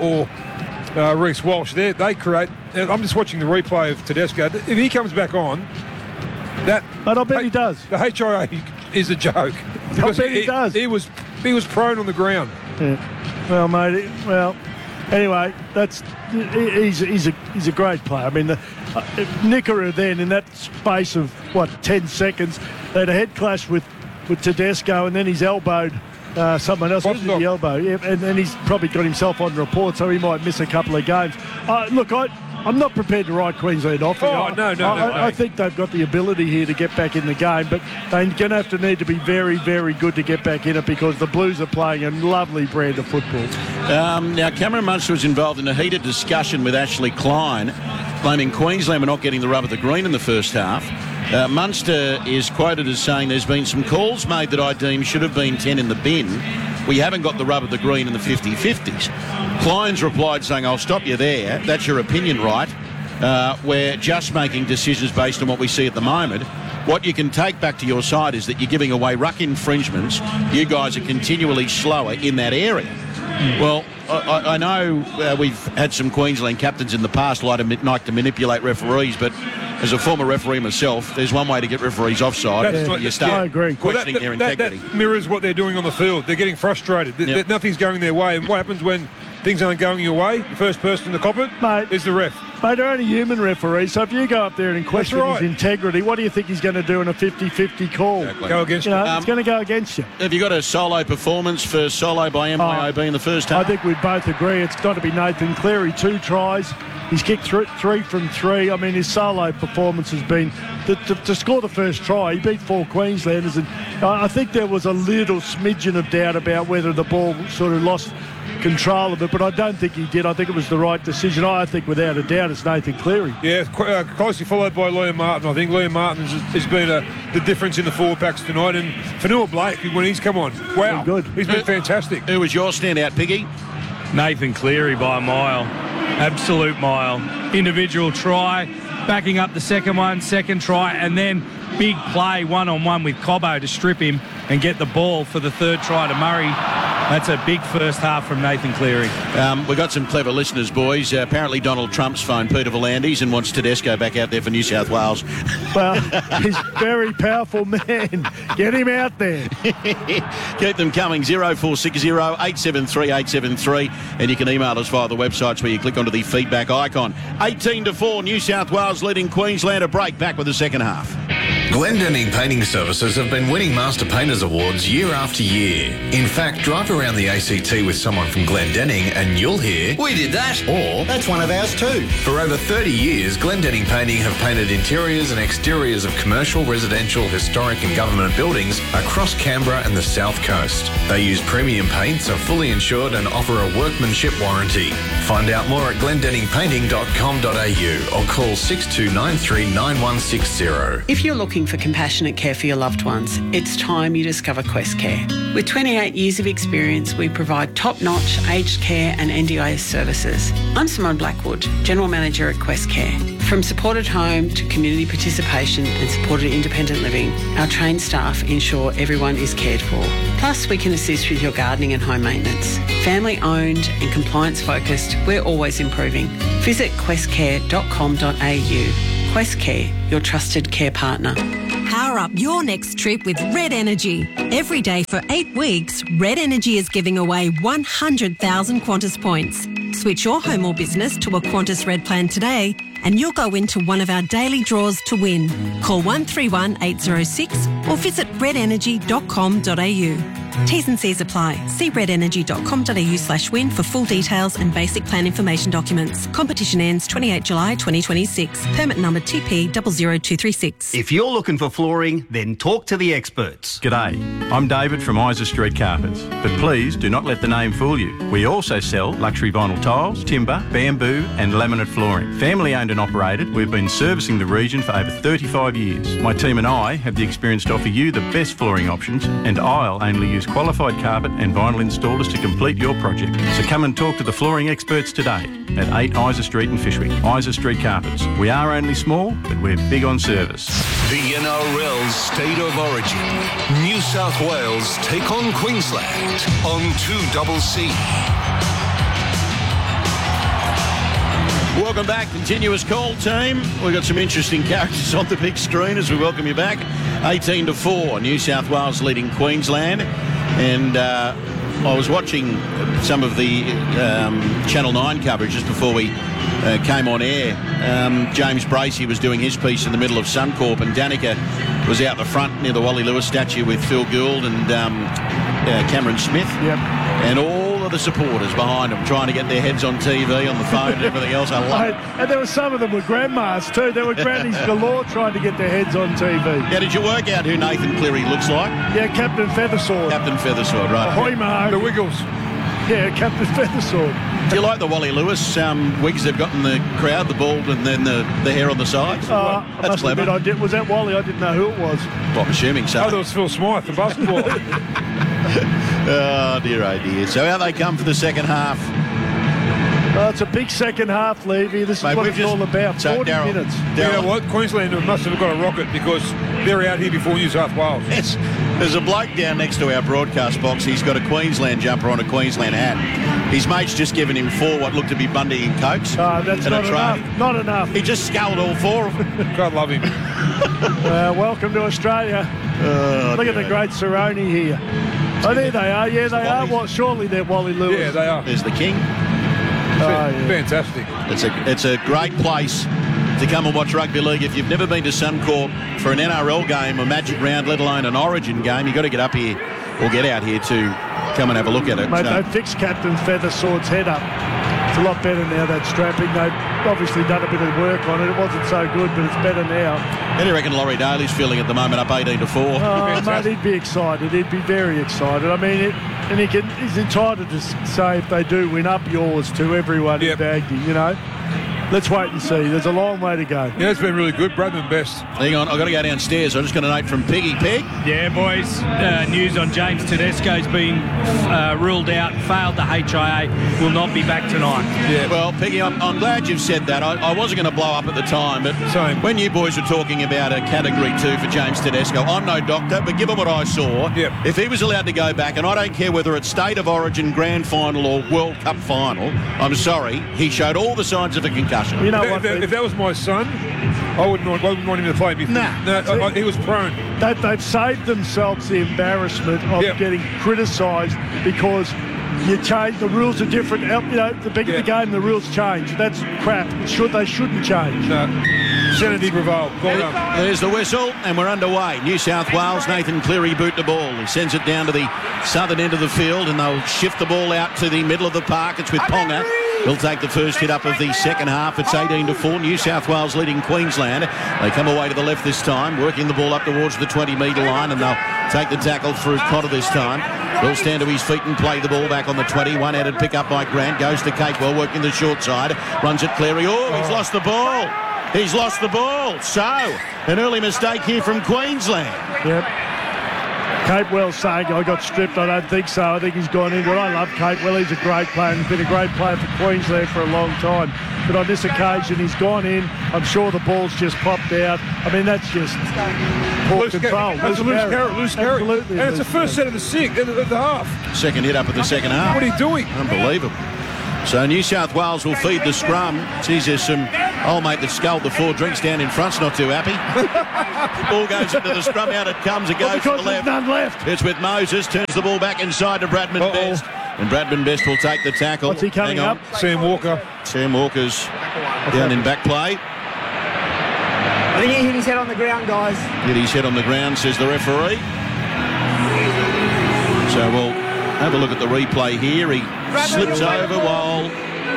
Speaker 2: or uh, Reece Walsh, they they create... I'm just watching the replay of Tedesco. If he comes back on, that...
Speaker 1: But I bet he does.
Speaker 2: The H I A is a joke.
Speaker 1: I bet he, he does.
Speaker 2: He was, he was prone on the ground.
Speaker 1: Yeah. Well, mate, well... Anyway, that's he's he's a he's a great player. I mean, the, uh, Nickera then in that space of what ten seconds, they had a head clash with, with Tedesco, and then he's elbowed uh, someone else. Who's the elbow? Yeah, and then he's probably got himself on report, so he might miss a couple of games. Uh, look, I. I'm not prepared to write Queensland off.
Speaker 2: Oh,
Speaker 1: I,
Speaker 2: no, no,
Speaker 1: I,
Speaker 2: no, no.
Speaker 1: I think they've got the ability here to get back in the game, but they're going to have to need to be very, very good to get back in it because the Blues are playing a lovely brand of football.
Speaker 3: Um, now, Cameron Munster was involved in a heated discussion with Ashley Klein, claiming Queensland were not getting the rub of the green in the first half. Uh, Munster is quoted as saying there's been some calls made that I deem should have been ten in the bin. We haven't got the rub of the green in the fifty-fifties. Klein's replied saying, I'll stop you there. That's your opinion, right? Uh, we're just making decisions based on what we see at the moment. What you can take back to your side is that you're giving away ruck infringements. You guys are continually slower in that area. Mm. Well, I, I know uh, we've had some Queensland captains in the past like to, like to manipulate referees, but as a former referee myself, there's one way to get referees offside.
Speaker 2: That's what,
Speaker 3: you start
Speaker 1: I agree.
Speaker 3: questioning
Speaker 2: well, that,
Speaker 3: their
Speaker 2: that,
Speaker 3: integrity.
Speaker 2: That mirrors what they're doing on the field. They're getting frustrated. Yep. Th- nothing's going their way. And what happens when things aren't going your way? The first person to cop it
Speaker 1: Mate,
Speaker 2: is the ref.
Speaker 1: Mate, they're only human referees, so if you go up there and question
Speaker 2: right.
Speaker 1: his integrity, what do you think he's going to do in a fifty-fifty call?
Speaker 2: Exactly. Go against
Speaker 1: you. Know,
Speaker 3: um,
Speaker 1: it's going to go against you.
Speaker 3: Have you got a solo performance for Solo by M Y O B oh, in the first half?
Speaker 1: I think we both agree it's got to be Nathan Cleary. Two tries. He's kicked th- three from three. I mean, his solo performance has been... To, to, to score the first try, he beat four Queenslanders, and I think there was a little smidgen of doubt about whether the ball sort of lost control of it, but I don't think he did. I think it was the right decision. I think without a doubt it's Nathan Cleary.
Speaker 2: Yeah, qu- uh, closely followed by Liam Martin. I think Liam Martin has, has been a, the difference in the forward packs tonight, and Fanua Blake, when he's come on, wow,
Speaker 1: good.
Speaker 2: He's been fantastic.
Speaker 3: Who was your standout, Piggy?
Speaker 4: Nathan Cleary by a mile. Absolute mile. Individual try, backing up the second one, second try, and then big play one-on-one with Cobbo to strip him and get the ball for the third try to Murray. That's a big first half from Nathan Cleary.
Speaker 3: Um, we've got some clever listeners, boys. Uh, apparently Donald Trump's phoned Peter V'landys and wants Tedesco back out there for New South Wales.
Speaker 1: Well, he's a very powerful man. Get him out there.
Speaker 3: Keep them coming. zero four six zero, eight seven three, eight seven three. And you can email us via the websites where you click onto the feedback icon. eighteen to four, New South Wales leading Queensland. A break, back with the second half.
Speaker 6: Glendenning Painting Services have been winning Master Painters Awards year after year. In fact, drive around the A C T with someone from Glendenning and you'll hear, we did that, or that's one of ours too. For over thirty years, Glendenning Painting have painted interiors and exteriors of commercial, residential, historic and government buildings across Canberra and the South Coast. They use premium paints, are fully insured and offer a workmanship warranty. Find out more at glendenning painting dot com dot a u or call six two nine three nine one six zero.
Speaker 12: If you're looking looking for compassionate care for your loved ones, it's time you discover Quest Care. With twenty-eight years of experience, we provide top-notch aged care and N D I S services. I'm Simone Blackwood, General Manager at Quest Care. From supported home to community participation and supported independent living, our trained staff ensure everyone is cared for. Plus, we can assist with your gardening and home maintenance. Family owned and compliance focused, we're always improving. Visit quest care dot com dot a u. Quest Care, your trusted care partner.
Speaker 13: Power up your next trip with Red Energy. Every day for eight weeks, Red Energy is giving away one hundred thousand Qantas points. Switch your home or business to a Qantas Red plan today and you'll go into one of our daily draws to win. Call one three one eight zero six or visit red energy dot com dot a u. T's and C's apply. See red energy dot com dot a u slash win for full details and basic plan information documents. Competition ends twenty-eighth of July twenty twenty-six. Permit number T P zero zero two three six.
Speaker 7: If you're looking for flooring, then talk to the experts.
Speaker 8: G'day, I'm David from Isa Street Carpets, but please do not let the name fool you. We also sell luxury vinyl tiles, timber, bamboo and laminate flooring. Family owned and operated, we've been servicing the region for over thirty-five years. My team and I have the experience to offer you the best flooring options, and I'll only use qualified carpet and vinyl installers to complete your project. So come and talk to the flooring experts today at eight Isa Street in Fishwick. Isa Street Carpets. We are only small, but we're big on service.
Speaker 11: The N R L's State of Origin. New South Wales take on Queensland on two C C.
Speaker 3: Welcome back, continuous call team. We've got some interesting characters on the big screen as we welcome you back. eighteen to four, New South Wales leading Queensland. And uh, I was watching some of the um, Channel nine coverage just before we uh, came on air. Um, James Bracey was doing his piece in the middle of Suncorp, and Danica was out the front near the Wally Lewis statue with Phil Gould and um, uh, Cameron Smith.
Speaker 1: Yep.
Speaker 3: And all of the supporters behind them trying to get their heads on T V, on the phone and everything else. I love it.
Speaker 1: And there were some of them were grandmas too. There were grannies galore trying to get their heads on T V.
Speaker 3: Yeah, did you work out who Nathan Cleary looks like?
Speaker 1: Yeah, Captain Feathersword.
Speaker 3: Captain Feathersword, right.
Speaker 1: Ahoy, Mark.
Speaker 2: The Wiggles.
Speaker 1: Yeah, Captain Feathersword.
Speaker 3: Do you like the Wally Lewis um, wigs they've got in the crowd, the bald and then the, the hair on the sides?
Speaker 1: Uh, I
Speaker 3: That's
Speaker 1: must
Speaker 3: clever.
Speaker 1: admit, I did, was that Wally? I didn't know who it was.
Speaker 3: Well, I'm assuming so.
Speaker 2: I thought it was Phil Smythe, the basketball.
Speaker 3: Oh, dear, oh, dear. So how they come for the second half?
Speaker 1: Oh, it's a big second half, Levy. This is
Speaker 3: Mate,
Speaker 1: what
Speaker 3: we've
Speaker 1: it's
Speaker 3: just-
Speaker 1: all about.
Speaker 3: so,
Speaker 1: forty
Speaker 3: Darryl-
Speaker 1: minutes.
Speaker 2: You know what? Queensland must have got a rocket because they're out here before New South Wales.
Speaker 3: Yes. There's a bloke down next to our broadcast box. He's got a Queensland jumper on, a Queensland hat. His mate's just given him four what looked to be Bundy and Cokes.
Speaker 1: Oh, that's
Speaker 3: and a
Speaker 1: not
Speaker 3: tray.
Speaker 1: enough. Not enough.
Speaker 3: He just sculled all four of them.
Speaker 2: God love him.
Speaker 1: Uh, welcome to Australia.
Speaker 3: Oh,
Speaker 1: Look at
Speaker 3: dear.
Speaker 1: the great Cerrone here. Oh, there they are. Yeah, they are. Well, surely they're Wally Lewis.
Speaker 2: Yeah, they are.
Speaker 3: There's the king.
Speaker 1: Oh, yeah.
Speaker 2: Fantastic.
Speaker 3: It's a it's a great place to come and watch rugby league. If you've never been to Suncorp for an N R L game, a Magic Round, let alone an Origin game, you've got to get up here or get out here to come and have a look at it.
Speaker 1: Mate,
Speaker 3: So-
Speaker 1: they fixed Captain Feathersword's head up. It's a lot better now, that strapping. They've obviously done a bit of work on it. It wasn't so good, but it's better now.
Speaker 3: How do you reckon Laurie Daly's feeling at the moment, up eighteen to four?
Speaker 1: Oh, mate, he'd be excited. He'd be very excited. I mean, it, and he can, he's entitled to s- say if they do win up yours to everyone
Speaker 2: Yep.
Speaker 1: in Baghdad, you know. Let's wait and see. There's a long way to go.
Speaker 2: Yeah, it's been really good. Bradman best.
Speaker 3: Hang on, I've got to go downstairs. I just got a note from Piggy Pig.
Speaker 4: Yeah, boys, uh, news on James Tedesco's been uh, ruled out, failed the H I A, will not be back tonight.
Speaker 2: Yeah.
Speaker 3: Well, Piggy, I'm, I'm glad you've said that. I, I wasn't going to blow up at the time, but
Speaker 2: Same.
Speaker 3: when you boys were talking about a category two for James Tedesco, I'm no doctor, but given what I saw,
Speaker 2: Yep.
Speaker 3: if he was allowed to go back, and I don't care whether it's State of Origin, Grand Final or World Cup Final, I'm sorry, he showed all the signs of a concussion.
Speaker 1: You know
Speaker 2: If,
Speaker 1: what?
Speaker 2: if, if that was my son, I wouldn't want, I wouldn't want him to play me.
Speaker 3: Nah.
Speaker 2: No, I, I, he was prone.
Speaker 1: They've, they've saved themselves the embarrassment of
Speaker 2: Yep.
Speaker 1: getting criticised because you change the rules are different. You know, the bigger
Speaker 2: Yeah.
Speaker 1: the game, the rules change. That's crap. It should they shouldn't change.
Speaker 2: No. Senator Di Graval, well done.
Speaker 3: There's the whistle, and we're underway. New South Wales, Nathan Cleary boot the ball. He sends it down to the southern end of the field, and they'll shift the ball out to the middle of the park. It's with Ponga. He'll take the first hit up of the second half. It's eighteen to four. New South Wales leading Queensland. They come away to the left this time, working the ball up towards the twenty metre line, and they'll take the tackle through Cotter this time. He'll stand to his feet and play the ball back on the twenty. One-handed pick up by Grant. Goes to Capewell, working the short side. Runs it Cleary. Oh, he's lost the ball. He's lost the ball. So, an early mistake here from Queensland.
Speaker 1: Yep. Capewell's saying I got stripped. I don't think so. I think he's gone in. Well, I love Capewell. He's a great player. He's been a great player for Queensland for a long time. But on this occasion, he's gone in. I'm sure the ball's just popped out. I mean, that's just poor
Speaker 2: loose
Speaker 1: control.
Speaker 2: That's a loose carrot, loose carrot.
Speaker 1: Absolutely.
Speaker 2: And it's the first set of the six, of the, of the half.
Speaker 3: Second hit up at the second half.
Speaker 2: What are you doing?
Speaker 3: Unbelievable. So New South Wales will feed the scrum. Geez, there's some old mate that sculled the four drinks down in front's not too happy. Ball goes into the scrum, out it comes, it goes
Speaker 1: well,
Speaker 3: to the left.
Speaker 1: None left.
Speaker 3: It's with Moses, turns the ball back inside to Bradman
Speaker 2: Uh-oh.
Speaker 3: Best. And Bradman Best will take the tackle.
Speaker 1: What's he coming
Speaker 3: Hang on.
Speaker 1: up?
Speaker 2: Sam Walker.
Speaker 3: Sam Walker's down in back play.
Speaker 5: I think he hit his head on the ground, guys.
Speaker 3: Hit his head on the ground, says the referee. So we'll have a look at the replay here. He slips over while...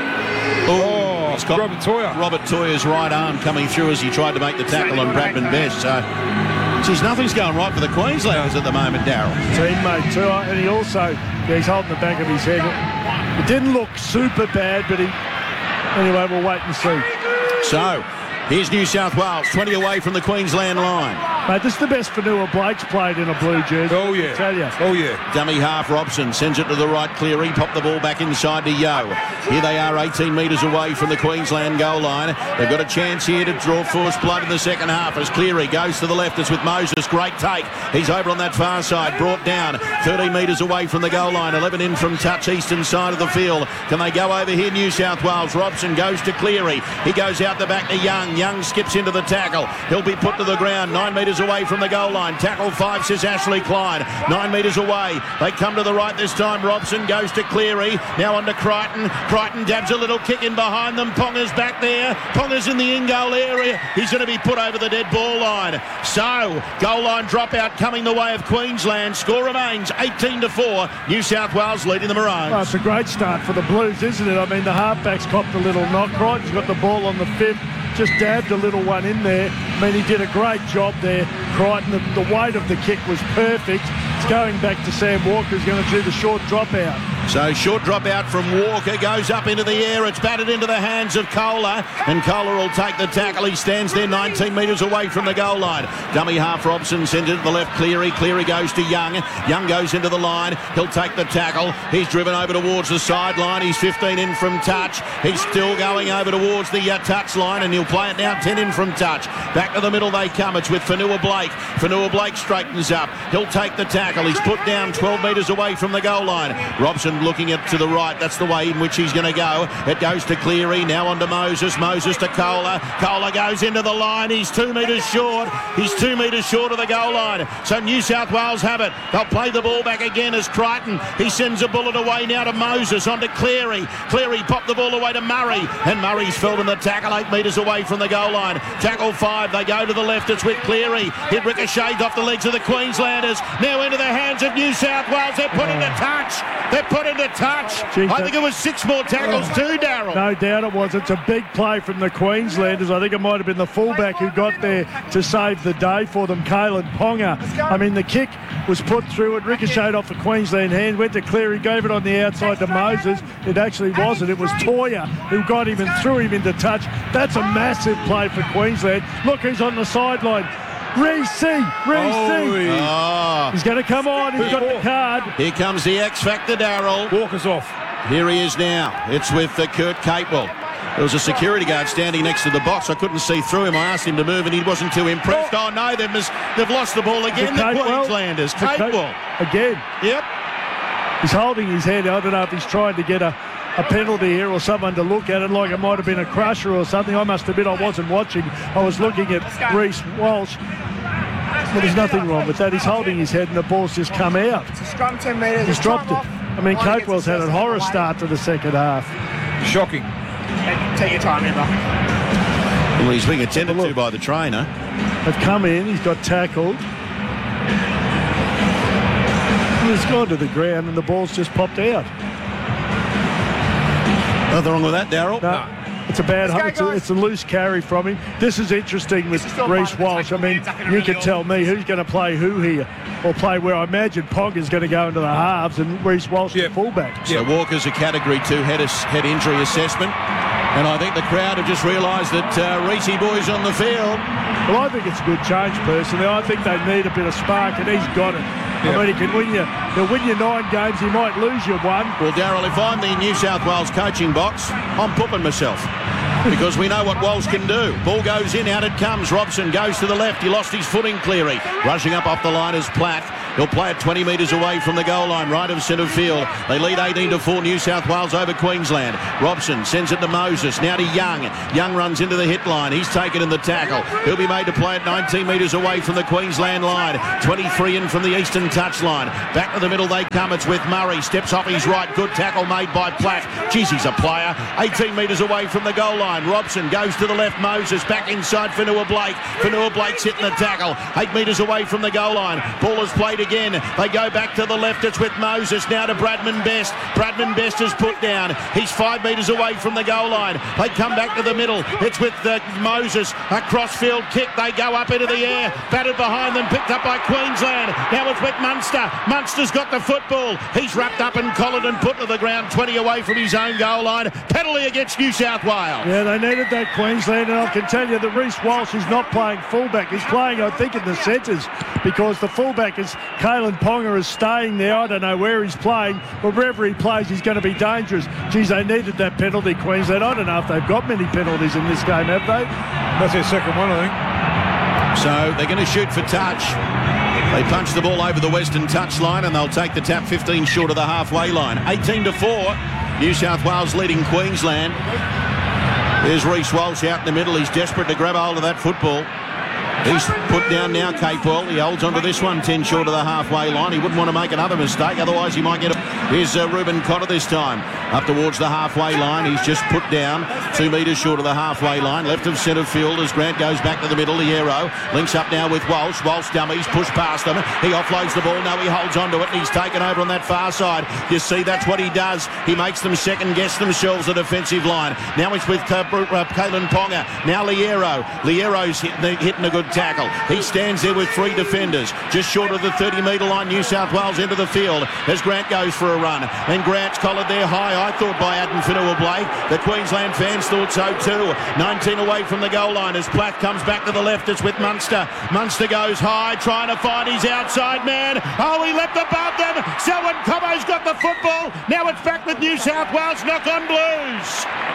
Speaker 2: Oh,
Speaker 3: it's got
Speaker 2: Robert Toyer.
Speaker 3: Robert Toyer's right arm coming through as he tried to make the tackle on Bradman Best. So, geez, nothing's going right for the Queenslanders at the moment, Darryl.
Speaker 1: Teammate too, and he also, yeah, he's holding the back of his head. It didn't look super bad, but he, anyway, we'll wait and see.
Speaker 3: So, here's New South Wales, twenty away from the Queensland line.
Speaker 1: Mate, this is the best Fanua Blake's played in a blue jersey.
Speaker 2: Oh, yeah.
Speaker 1: I tell you.
Speaker 2: Oh, yeah.
Speaker 3: Dummy half Robson sends it to the right, Cleary, pop the ball back inside to Yo. Here they are, eighteen metres away from the Queensland goal line. They've got a chance here to draw forced blood in the second half as Cleary goes to the left. It's with Moses, great take. He's over on that far side, brought down thirteen metres away from the goal line, eleven in from touch, eastern side of the field. Can they go over here, New South Wales? Robson goes to Cleary. He goes out the back to Young. Young skips into the tackle. He'll be put to the ground, nine metres away from the goal line. Tackle five, says Ashley Klein. Nine metres away. They come to the right this time. Robson goes to Cleary. Now on to Crichton. Crichton dabs a little kick in behind them. Ponga's back there. Ponga's in the in-goal area. He's going to be put over the dead ball line. So, goal line dropout coming the way of Queensland. Score remains eighteen to four. New South Wales leading the Maroons.
Speaker 1: Well, it's a great start for the Blues, isn't it? I mean, the halfback's copped a little knock. Crichton's got the ball on the fifth. Just dabbed a little one in there. I mean, he did a great job there. Crichton, the, the weight of the kick was perfect. It's going back to Sam Walker, who's going to do the short dropout.
Speaker 3: So short drop out from Walker, goes up into the air. It's batted into the hands of Kohler, and Kohler will take the tackle. He stands there nineteen metres away from the goal line. Dummy half Robson sends it to the left. Cleary. Cleary goes to Young. Young goes into the line. He'll take the tackle. He's driven over towards the sideline. He's fifteen in from touch. He's still going over towards the uh, touch line, and he'll play it now ten in from touch. Back to the middle they come. It's with Fanua Blake. Fanua Blake straightens up. He'll take the tackle. He's put down twelve metres away from the goal line. Robson looking it to the right. That's the way in which he's going to go. It goes to Cleary. Now on to Moses. Moses to Kohler. Kohler goes into the line. He's two metres short. He's two metres short of the goal line. So New South Wales have it. They'll play the ball back again as Crichton. He sends a bullet away now to Moses. On to Cleary. Cleary popped the ball away to Murray. And Murray's felled in the tackle eight metres away from the goal line. Tackle five. They go to the left. It's with Cleary. It ricochets off the legs of the Queenslanders. Now into the hands of New South Wales. They're put into touch. They're put into touch.
Speaker 1: Jeez,
Speaker 3: I think it was six more tackles too, Darryl.
Speaker 1: No doubt it was. It's a big play from the Queenslanders. I think it might have been the fullback who got there to save the day for them, Kalen Ponga. I mean, the kick was put through. It ricocheted off the Queensland hand, went to Cleary, gave it on the outside to Moses. It actually wasn't. It was Toyer who got him and threw him into touch. That's a massive play for Queensland. Look who's on the sideline. Reece, Reece.
Speaker 3: Oh.
Speaker 1: He's going to come on. He's got the card.
Speaker 3: Here comes the X Factor, Darryl.
Speaker 2: Walker's off.
Speaker 3: Here he is now. It's with uh, Kurt Capewell. There was a security guard standing next to the box. I couldn't see through him. I asked him to move and he wasn't too impressed. Oh, no, they've, mis- they've lost the ball again, the, the Queenslanders. Capewell.
Speaker 1: Again.
Speaker 3: Yep.
Speaker 1: He's holding his head. I don't know if he's trying to get a, a penalty here or someone to look at it, like it might have been a crusher or something. I must admit I wasn't watching. I was looking at Reece Walsh. Well, there's nothing wrong with that. He's holding his head and the ball's just come out.
Speaker 5: It's a scrum ten metres.
Speaker 1: He's dropped it. I mean, Capewell's had a horror start to the second half.
Speaker 2: Shocking.
Speaker 5: Take your time, Emma.
Speaker 3: Well, he's being attended to by the trainer.
Speaker 1: They've come in. He's got tackled. He's gone to the ground and the ball's just popped out.
Speaker 3: Nothing wrong with that, Darryl?
Speaker 1: No. It's a bad,
Speaker 5: Go,
Speaker 1: it's, a, it's a loose carry from him. This is interesting with Reece Walsh. I mean, you can tell me who's going to play who here, or play where. I imagine Ponga's going to go into the halves and Reece Walsh
Speaker 2: yep.
Speaker 1: the fullback.
Speaker 3: So yep. Walker's a Category two head, head injury assessment. And I think the crowd have just realised that uh, Reese boy's on the field.
Speaker 1: Well, I think it's a good change, personally. I think they need a bit of spark, and he's got it. Yep. I mean, he can win you. He'll win you nine games. He might lose you one.
Speaker 3: Well, Daryl, if I'm the New South Wales coaching box, I'm pooping myself. Because we know what Walsh can do. Ball goes in, out it comes. Robson goes to the left. He lost his footing, Cleary. Rushing up off the line is Platt. He'll play it twenty metres away from the goal line, right of centre field. They lead eighteen to four, New South Wales over Queensland. Robson sends it to Moses, now to Young. Young runs into the hit line. He's taken in the tackle. He'll be made to play it nineteen metres away from the Queensland line. twenty-three in from the eastern touchline. Back to the middle they come. It's with Murray. Steps off his right. Good tackle made by Platt. Jeez, he's a player. eighteen metres away from the goal line. Robson goes to the left. Moses back inside Fanua Blake. Fanua Blake's hitting the tackle. Eight metres away from the goal line. Ball is played again. They go back to the left. It's with Moses. Now to Bradman Best. Bradman Best is put down. He's five metres away from the goal line. They come back to the middle. It's with uh, Moses. A crossfield kick. They go up into the air. Batted behind them. Picked up by Queensland. Now it's with Munster. Munster's got the football. He's wrapped up and collared and put to the ground. twenty away from his own goal line. Penalty against New South Wales.
Speaker 1: Yeah, they needed that, Queensland, and I can tell you that Reece Walsh is not playing fullback. He's playing, I think, in the centres, because the fullback is Kalen Ponga is staying there. I don't know where he's playing, but wherever he plays, he's going to be dangerous. Geez, they needed that penalty, Queensland. I don't know if they've got many penalties in this game, have they?
Speaker 2: That's their second one, I think.
Speaker 3: So they're going to shoot for touch. They punch the ball over the western touchline, and they'll take the tap fifteen short of the halfway line. eighteen to four, New South Wales leading Queensland. There's Reece Walsh out in the middle. He's desperate to grab hold of that football. He's put down now, Capewell. He holds onto this one, ten short of the halfway line. He wouldn't want to make another mistake, otherwise he might get a... Here's uh, Ruben Cotter this time. Up towards the halfway line. He's just put down two metres short of the halfway line. Left of centre field as Grant goes back to the middle. Liero links up now with Walsh. Walsh dummies, push past them. He offloads the ball. No, he holds onto it, and he's taken over on that far side. You see, that's what he does. He makes them second-guess themselves, the defensive line. Now it's with uh, uh, Kalen Ponga. Now Liero. Liero's hit, hitting a good tackle. He stands there with three defenders. Just short of the thirty metre line, New South Wales into the field as Grant goes for a run. And Grant's collared there high, I thought, by Adam Fanua Blake. The Queensland fans thought so too. nineteen away from the goal line as Platt comes back to the left. It's with Munster. Munster goes high, trying to find his outside man. Oh, he leapt above them. Selwyn Cobbo's got the football. Now it's back with New South Wales. Knock on Blues.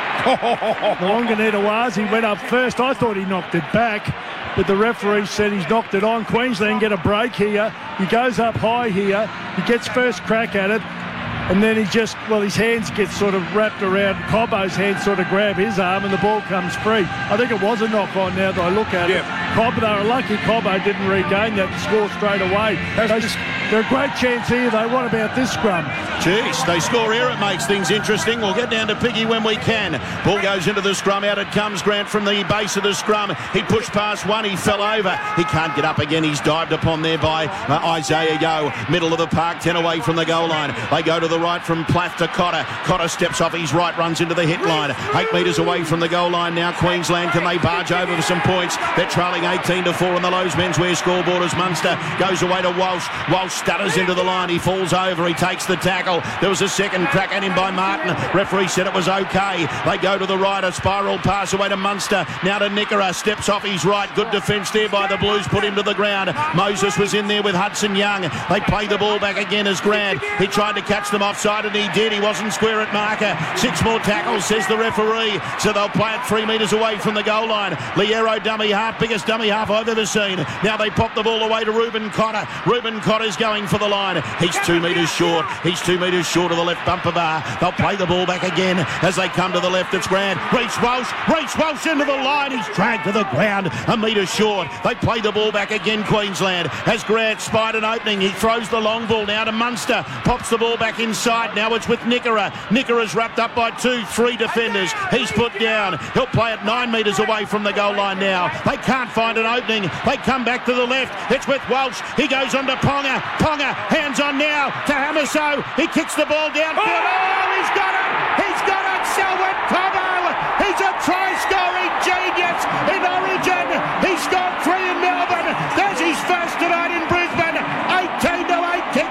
Speaker 1: Wanganita-Wazi went up first. I thought he knocked it back, but the referee said he's knocked it on. Queensland get a break here. He goes up high here. He gets first crack at it. And then he just, well, his hands get sort of wrapped around Cobbo's hands, sort of grab his arm, and the ball comes free. I think it was a knock on now that I look at
Speaker 2: yeah.
Speaker 1: it. Cobbo, they were lucky Cobbo didn't regain that and score straight away. They, they're a great chance here, though. What about this scrum?
Speaker 3: Jeez, they score here. It makes things interesting. We'll get down to Piggy when we can. Ball goes into the scrum. Out it comes, Grant, from the base of the scrum. He pushed past one. He fell over. He can't get up again. He's dived upon there by uh, Isaiah Yeo. Middle of the park, ten away from the goal line. They go to the right from Platt to Cotter. Cotter steps off his right, runs into the hit line. Eight metres away from the goal line now. Queensland, can they barge over for some points? They're trailing eighteen to four on the Lowe's menswear scoreboard as Munster goes away to Walsh. Walsh stutters into the line. He falls over. He takes the tackle. There was a second crack at him by Martin. Referee said it was okay. They go to the right. A spiral pass away to Munster. Now to Nickera. Steps off his right. Good defence there by the Blues. Put him to the ground. Moses was in there with Hudson Young. They play the ball back again as Grant. He tried to catch them offside and he did. He wasn't square at marker. Six more tackles, says the referee. So they'll play it three metres away from the goal line. Liero dummy half. Biggest dummy half I've ever seen. Now they pop the ball away to Ruben Cotter. Ruben Cotter's going for the line. He's two metres short. He's two metres short of the left bumper bar. They'll play the ball back again as they come to the left. It's Grant. Reece Walsh. Reece Walsh into the line. He's dragged to the ground. A metre short. They play the ball back again, Queensland. As Grant spied an opening, he throws the long ball now to Munster. Pops the ball back inside. Now it's with Nickera. Nickera's wrapped up by two, three defenders. He's put down. He'll play it nine metres away from the goal line now. They can't find an opening. They come back to the left. It's with Walsh. He goes on to Ponga. Ponga, hands on now to Hamiso. He kicks the ball down. Oh, he's got it! He's got it! Selwyn Cobbo! He's a try-scoring genius in Origin. He scored three in Melbourne. There's his first tonight in Brisbane. eighteen to eight, kick the game.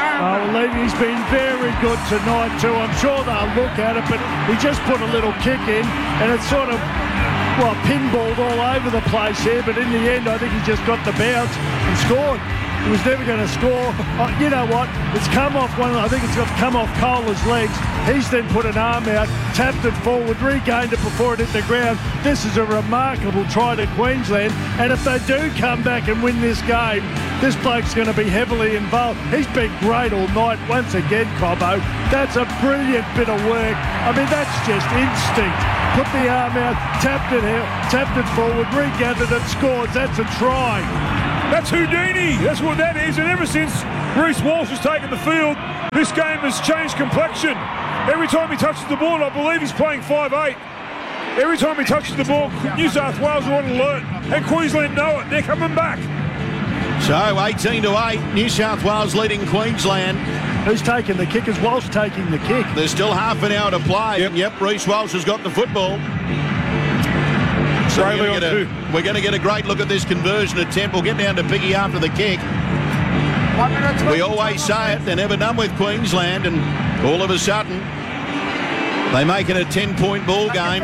Speaker 1: Oh, well, he's been very good tonight too. I'm sure they'll look at it, but he just put a little kick in, and it's sort of, well, pinballed all over the place here, but in the end, I think he just got the bounce and scored. He was never going to score. Oh, you know what? It's come off one. I think it's got come off Kohler's legs. He's then put an arm out, tapped it forward, regained it before it hit the ground. This is a remarkable try to Queensland. And if they do come back and win this game, this bloke's going to be heavily involved. He's been great all night. Once again, Cobbo. That's a brilliant bit of work. I mean, that's just instinct. Put the arm out, tapped it out, tapped it forward, regathered it, scores. That's a try.
Speaker 2: That's Houdini. That's what that is. And ever since Reece Walsh has taken the field, this game has changed complexion. Every time he touches the ball, I believe he's playing five eight. Every time he touches the ball, New South Wales are on alert. And Queensland know it. They're coming back.
Speaker 3: So eighteen to eight, New South Wales leading Queensland.
Speaker 1: Who's taking the kick? Is Walsh taking the kick?
Speaker 3: There's still half an hour to play. Yep, yep Reece Walsh has got the football. So we're going, a, we're going to get a great look at this conversion attempt. We'll get down to Piggy after the kick. We always say it, they're never done with Queensland, and all of a sudden they make it a ten-point ball game.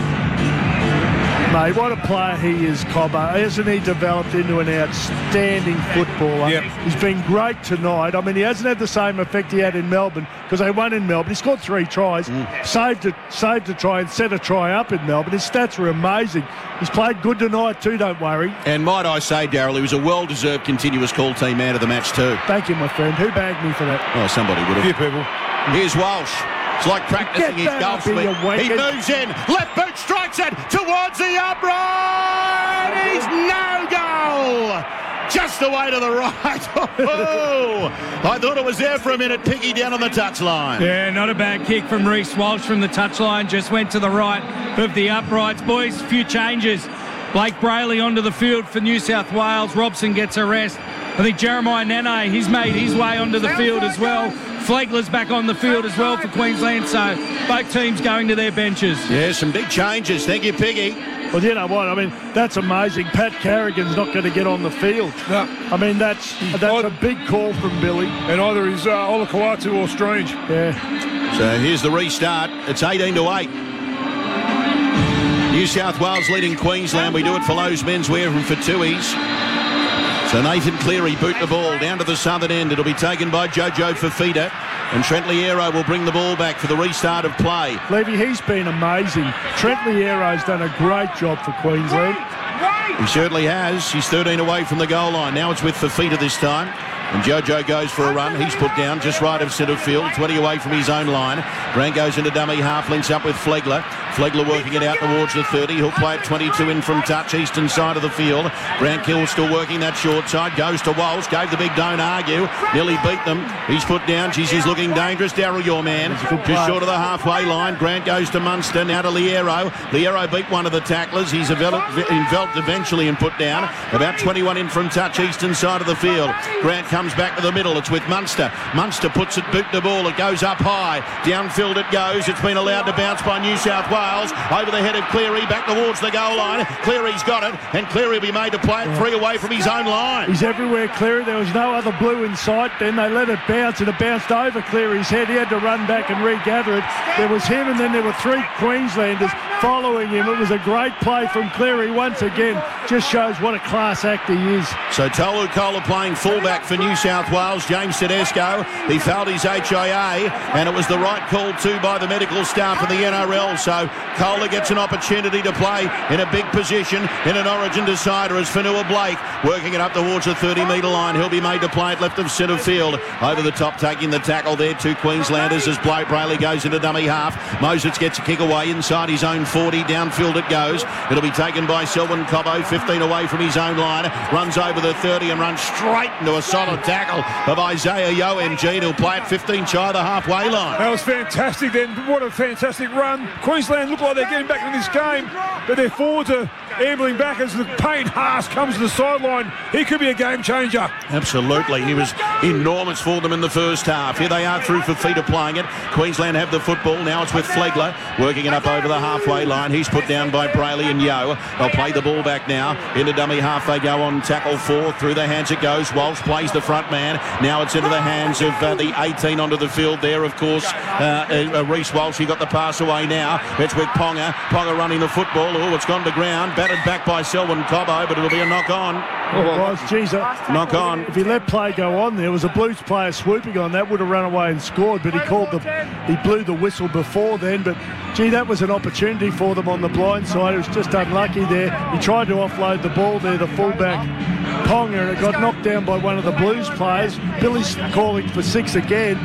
Speaker 1: Mate, what a player he is, Cobbo. Hasn't he developed into an outstanding footballer?
Speaker 2: Yep.
Speaker 1: He's been great tonight. I mean, he hasn't had the same effect he had in Melbourne because they won in Melbourne. He scored three tries, mm. saved a, saved a try and set a try up in Melbourne. His stats were amazing. He's played good tonight too, don't worry.
Speaker 3: And might I say, Darryl, he was a well-deserved continuous call team man of the match too.
Speaker 1: Thank you, my friend. Who bagged me for that?
Speaker 3: Oh, somebody would have.
Speaker 2: A few people.
Speaker 3: Here's Walsh. It's like practicing his golf swing. He moves in. Left boot strikes it towards the upright. He's no goal. Just away to the right. Oh, I thought it was there for a minute. Piggy down on the touchline.
Speaker 4: Yeah, not a bad kick from Reece Walsh from the touchline. Just went to the right of the uprights. Boys, a few changes. Blake Brayley onto the field for New South Wales. Robson gets a rest. I think Jeremiah Nene, he's made his way onto the field as well. Flegler's back on the field as well for Queensland, so both teams going to their benches.
Speaker 3: Yeah, some big changes. Thank you, Piggy.
Speaker 1: Well, you know what? I mean, that's amazing. Pat Carrigan's not going to get on the field.
Speaker 2: No.
Speaker 1: I mean, that's that's a big call from Billy.
Speaker 2: And either he's uh, Olakau'atu or Strange.
Speaker 1: Yeah.
Speaker 3: So here's the restart. It's eighteen to eight. New South Wales leading Queensland. We do it for Lowe's Menswear and for Tui's. So Nathan Cleary boot the ball down to the southern end. It'll be taken by Jojo Fifita. And Trent Liero will bring the ball back for the restart of play.
Speaker 1: Levy, he's been amazing. Trent Liero's done a great job for Queensland.
Speaker 3: He certainly has. He's thirteen away from the goal line. Now it's with Fifita this time. And Jojo goes for a run. He's put down just right of centre field, twenty away from his own line. Grant goes into dummy half, links up with Flegler. Flegler working it out towards the thirty. He'll play it twenty-two in from touch, eastern side of the field. Grant Kill still working that short side. Goes to Walsh. Gave the big don't argue. Nearly beat them. He's put down. Geez, he's looking dangerous. Darryl, your man. Just short of the halfway line. Grant goes to Munster. Now to Liero. Liero beat one of the tacklers. He's enveloped, enveloped eventually and put down. About twenty-one in from touch, eastern side of the field. Grant comes back to the middle. It's with Munster. Munster puts it, boot the ball. It goes up high. Downfield it goes. It's been allowed to bounce by New South Wales. Over the head of Cleary, back towards the goal line. Cleary's got it, and Cleary will be made to play it three away from his own line.
Speaker 1: He's everywhere, Cleary. There was no other blue in sight. Then they let it bounce, and it bounced over Cleary's head. He had to run back and regather it. There was him, and then there were three Queenslanders following him. It was a great play from Cleary once again. Just shows what a class act he is.
Speaker 3: So Tolu Kola playing fullback for New South Wales. James Tedesco, he failed his H I A, and it was the right call too by the medical staff of the N R L. So Kola gets an opportunity to play in a big position in an origin decider as Fanua Blake working it up towards the thirty metre line. He'll be made to play it left of centre field. Over the top, taking the tackle there, two Queenslanders as Blake Brayley goes into dummy half. Moses gets a kick away inside his own forty. Downfield it goes. It'll be taken by Selwyn Cobbo, fifteen away from his own line. Runs over the thirty and runs straight into a solid tackle of Isaiah Yo M G. He'll play it fifteen shy of the halfway line.
Speaker 2: That was fantastic then. What a fantastic run. Queensland look like they're getting back in this game, but their forwards are ambling back as the Payne Haas comes to the sideline. He could be a game changer.
Speaker 3: Absolutely. He was enormous for them in the first half. Here they are through Fifita playing it. Queensland have the football. Now it's with Flegler working it up over the halfway line. He's put down by Brayley and Yo. They'll play the ball back now. Into dummy half they go on tackle four. Through the hands it goes. Walsh plays the front man. Now it's into the hands of uh, the eighteen onto the field there, of course. Uh, uh, Reece Walsh, he got the pass away now. It's with Ponga. Ponga running the football. Oh, it's gone to ground. Battered back by Selwyn Cobbo, but it'll be a knock on.
Speaker 1: Oh, it was, geez, uh,
Speaker 3: knock on.
Speaker 1: If he let play go on, there was a Blues player swooping on that, would have run away and scored, but he called the, he blew the whistle before then. But gee, that was an opportunity for them on the blind side. It was just unlucky there. He tried to offload the ball there, the fullback Ponga, and it got knocked down by one of the Blues players. Billy's calling for six again.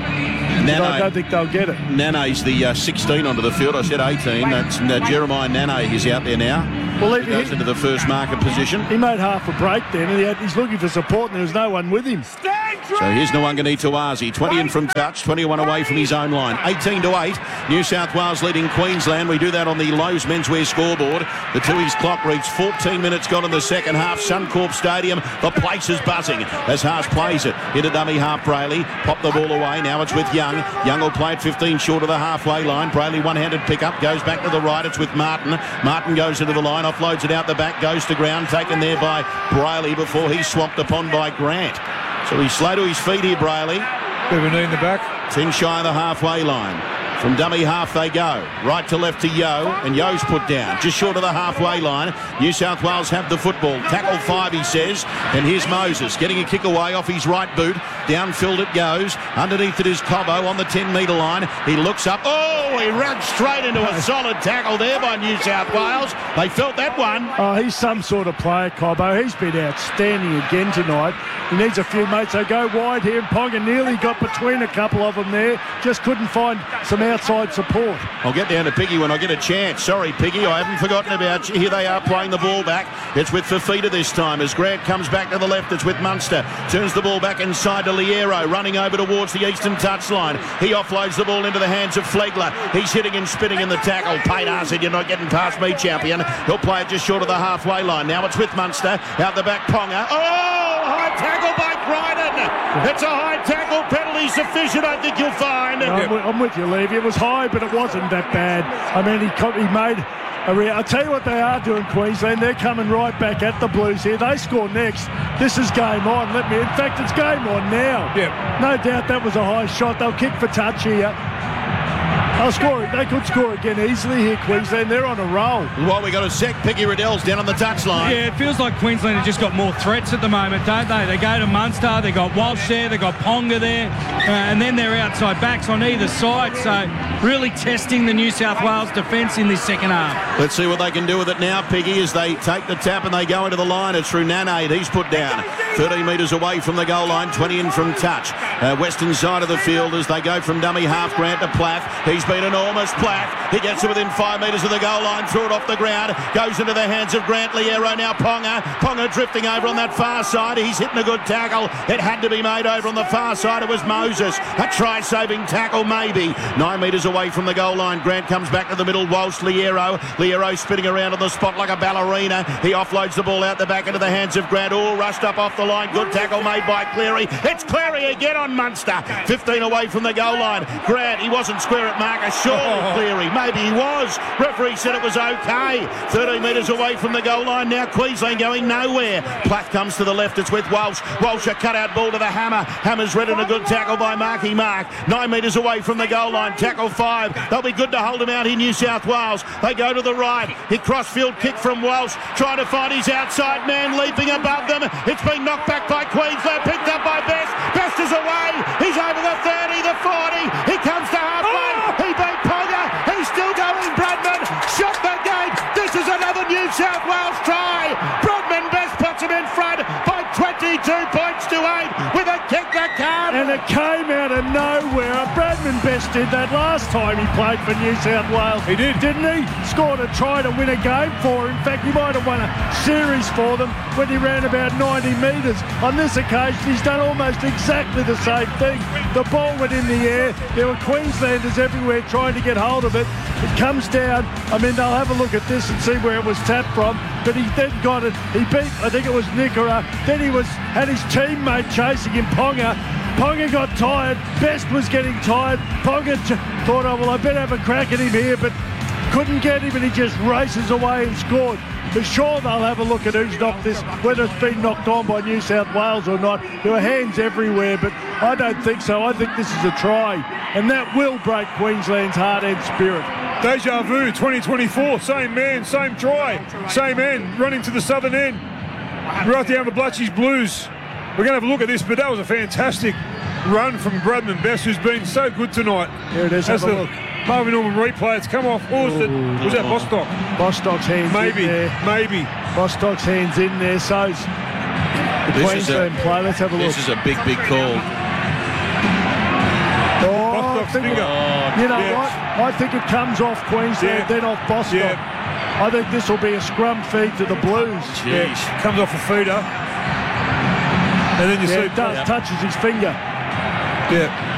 Speaker 1: Nane, I don't think they'll get it.
Speaker 3: Nane's the uh, sixteen onto the field. I said eighteen. That's uh, Jeremiah Nane. He's out there now. Well, he, he goes he, into the first marker position.
Speaker 1: He made half a break then, and he had, he's looking for support, and there was no one with him.
Speaker 3: So here's Nwangani Tawazi, twenty in from touch, twenty-one away from his own line. eighteen to eight, New South Wales leading Queensland. We do that on the Lowe's menswear scoreboard. The Tooheys clock reads fourteen minutes gone in the second half. Suncorp Stadium, the place is buzzing as Haas plays it. Into dummy half, Brayley. Pop the ball away. Now it's with Young. Young will play it fifteen short of the halfway line. Brayley one-handed pickup, goes back to the right. It's with Martin. Martin goes into the line, offloads it out the back, goes to ground, taken there by Brayley before he's swamped upon by Grant. So he's slow to his feet here, Brayley.
Speaker 2: Bit of a knee in the back.
Speaker 3: ten shy of the halfway line. From dummy half they go. Right to left to Yo, and Yo's put down. Just short of the halfway line. New South Wales have the football. Tackle five, he says. And here's Moses getting a kick away off his right boot. Downfield it goes. Underneath it is Cobbo on the ten metre line. He looks up. Oh, he runs straight into a solid tackle there by New South Wales. They felt that one.
Speaker 1: Oh, he's some sort of player, Cobbo. He's been outstanding again tonight. He needs a few mates. They go wide here, and Ponga nearly got between a couple of them there. Just couldn't find some outside support.
Speaker 3: I'll get down to Piggy when I get a chance. Sorry, Piggy, I haven't forgotten about you. Here they are playing the ball back. It's with Fifita this time as Grant comes back to the left. It's with Munster. Turns the ball back inside to Liero, running over towards the eastern touchline. He offloads the ball into the hands of Flegler. He's hitting and spinning in the tackle. Payne said, "You're not getting past me, champion." He'll play it just short of the halfway line. Now it's with Munster. Out the back, Ponga. Oh, high tackle by Crichton. It's a high tackle penalty sufficient, I think you'll find.
Speaker 1: No, I'm, with, I'm with you, Levy. It was high, but it wasn't that bad. I mean, he, he made a real... I'll tell you what they are doing, Queensland. They're coming right back at the Blues here. They score next. This is game on. Let me. In fact, it's game on now.
Speaker 2: Yeah.
Speaker 1: No doubt that was a high shot. They'll kick for touch here. They'll score. They could score again easily here, Queensland. They're on a roll.
Speaker 3: Well, we got a sec. Piggy Riddell's down on the touchline.
Speaker 4: Yeah, it feels like Queensland have just got more threats at the moment, don't they? They go to Munster, they got Walsh there, they got Ponga there, uh, and then they're outside backs on either side. So really testing the New South Wales defence in this second half.
Speaker 3: Let's see what they can do with it now, Piggy, as they take the tap and they go into the line. It's through Nane. He's put down thirteen metres away from the goal line, twenty in from touch. Uh, western side of the field as they go from dummy half, Grant to Plath. He's been enormous, Plath. He gets to within five metres of the goal line, threw it off the ground, goes into the hands of Grant. Liero now Ponga. Ponga drifting over on that far side. He's hitting a good tackle. It had to be made over on the far side. It was Moses. A try-saving tackle, maybe. Nine metres away from the goal line. Grant comes back to the middle. Walsh, Liero. Liero spinning around on the spot like a ballerina. He offloads the ball out the back into the hands of Grant. All rushed up off the line. Good tackle made by Cleary. It's Cleary again on Munster. fifteen away from the goal line. Grant, he wasn't square at marker. Sure, Cleary. Maybe he was. Referee said it was okay. thirteen metres away from the goal line. Now Queensland going nowhere. Plath comes to the left. It's with Walsh. Walsh a cut-out ball to the Hammer. Hammer's read in a good tackle by Marky Mark. Nine metres away from the goal line. Tackle five. They'll be good to hold him out in New South Wales. They go to the right. He cross-field kick from Walsh. Trying to find his outside man leaping above them. It's been knocked back by Queensland. Picked up by Best. Best is away. He's over the thirty, the forty. He comes to halfway. He beat Ponga. He's still going. Bradman shot the gate. This is another New South Wales try. Bradman Best puts him in front by twenty-two points to eight with a kick that can.
Speaker 1: And it came out of nowhere. Bradman Best did that last time he played for New South Wales.
Speaker 2: He did.
Speaker 1: Didn't he? Scored a try to win a game for him. In fact, he might have won a series for them when he ran about ninety metres. On this occasion, he's done almost exactly the same thing. The ball went in the air. There were Queenslanders everywhere trying to get hold of it. It comes down. I mean, they'll have a look at this and see where it was tapped from. But he then got it. He beat, I think it was Nickera. Then he was had his teammate chasing him, Ponga. Ponga got tired. Best was getting tired. Ponga ch- thought, oh, well, I better have a crack at him here, but couldn't get him, and he just races away and scored. For sure, they'll have a look at who's knocked this, whether it's been knocked on by New South Wales or not. There were hands everywhere, but I don't think so. I think this is a try, and that will break Queensland's heart and spirit.
Speaker 2: Deja vu, twenty twenty-four, same man, same try, same end, running to the southern end. Right down the Blutchies Blues. We're going to have a look at this, but that was a fantastic run from Bradman Best, who's been so good tonight.
Speaker 1: Here it is,
Speaker 2: As
Speaker 1: have a
Speaker 2: the
Speaker 1: look.
Speaker 2: Harvey Norman replay, it's come off. Or was, it, was that Bostock?
Speaker 1: Bostock's hands
Speaker 2: Maybe,
Speaker 1: in there.
Speaker 2: maybe.
Speaker 1: Bostock's hands in there, so's the
Speaker 3: This is
Speaker 1: Queensland
Speaker 3: a-
Speaker 1: play. Let's have a look.
Speaker 3: This is a big, big call.
Speaker 1: Oh,
Speaker 2: Bostock's
Speaker 1: I think
Speaker 2: finger.
Speaker 1: it- you know
Speaker 2: Yeah.
Speaker 1: what? I think it comes off Queensland,
Speaker 2: Yeah.
Speaker 1: then off Bostock.
Speaker 2: Yeah.
Speaker 1: I think this will be a scrum feed to the Blues.
Speaker 2: Yeah, comes off a feeder. And then you
Speaker 1: Yeah,
Speaker 2: see
Speaker 1: it does, touches his finger.
Speaker 2: Yeah.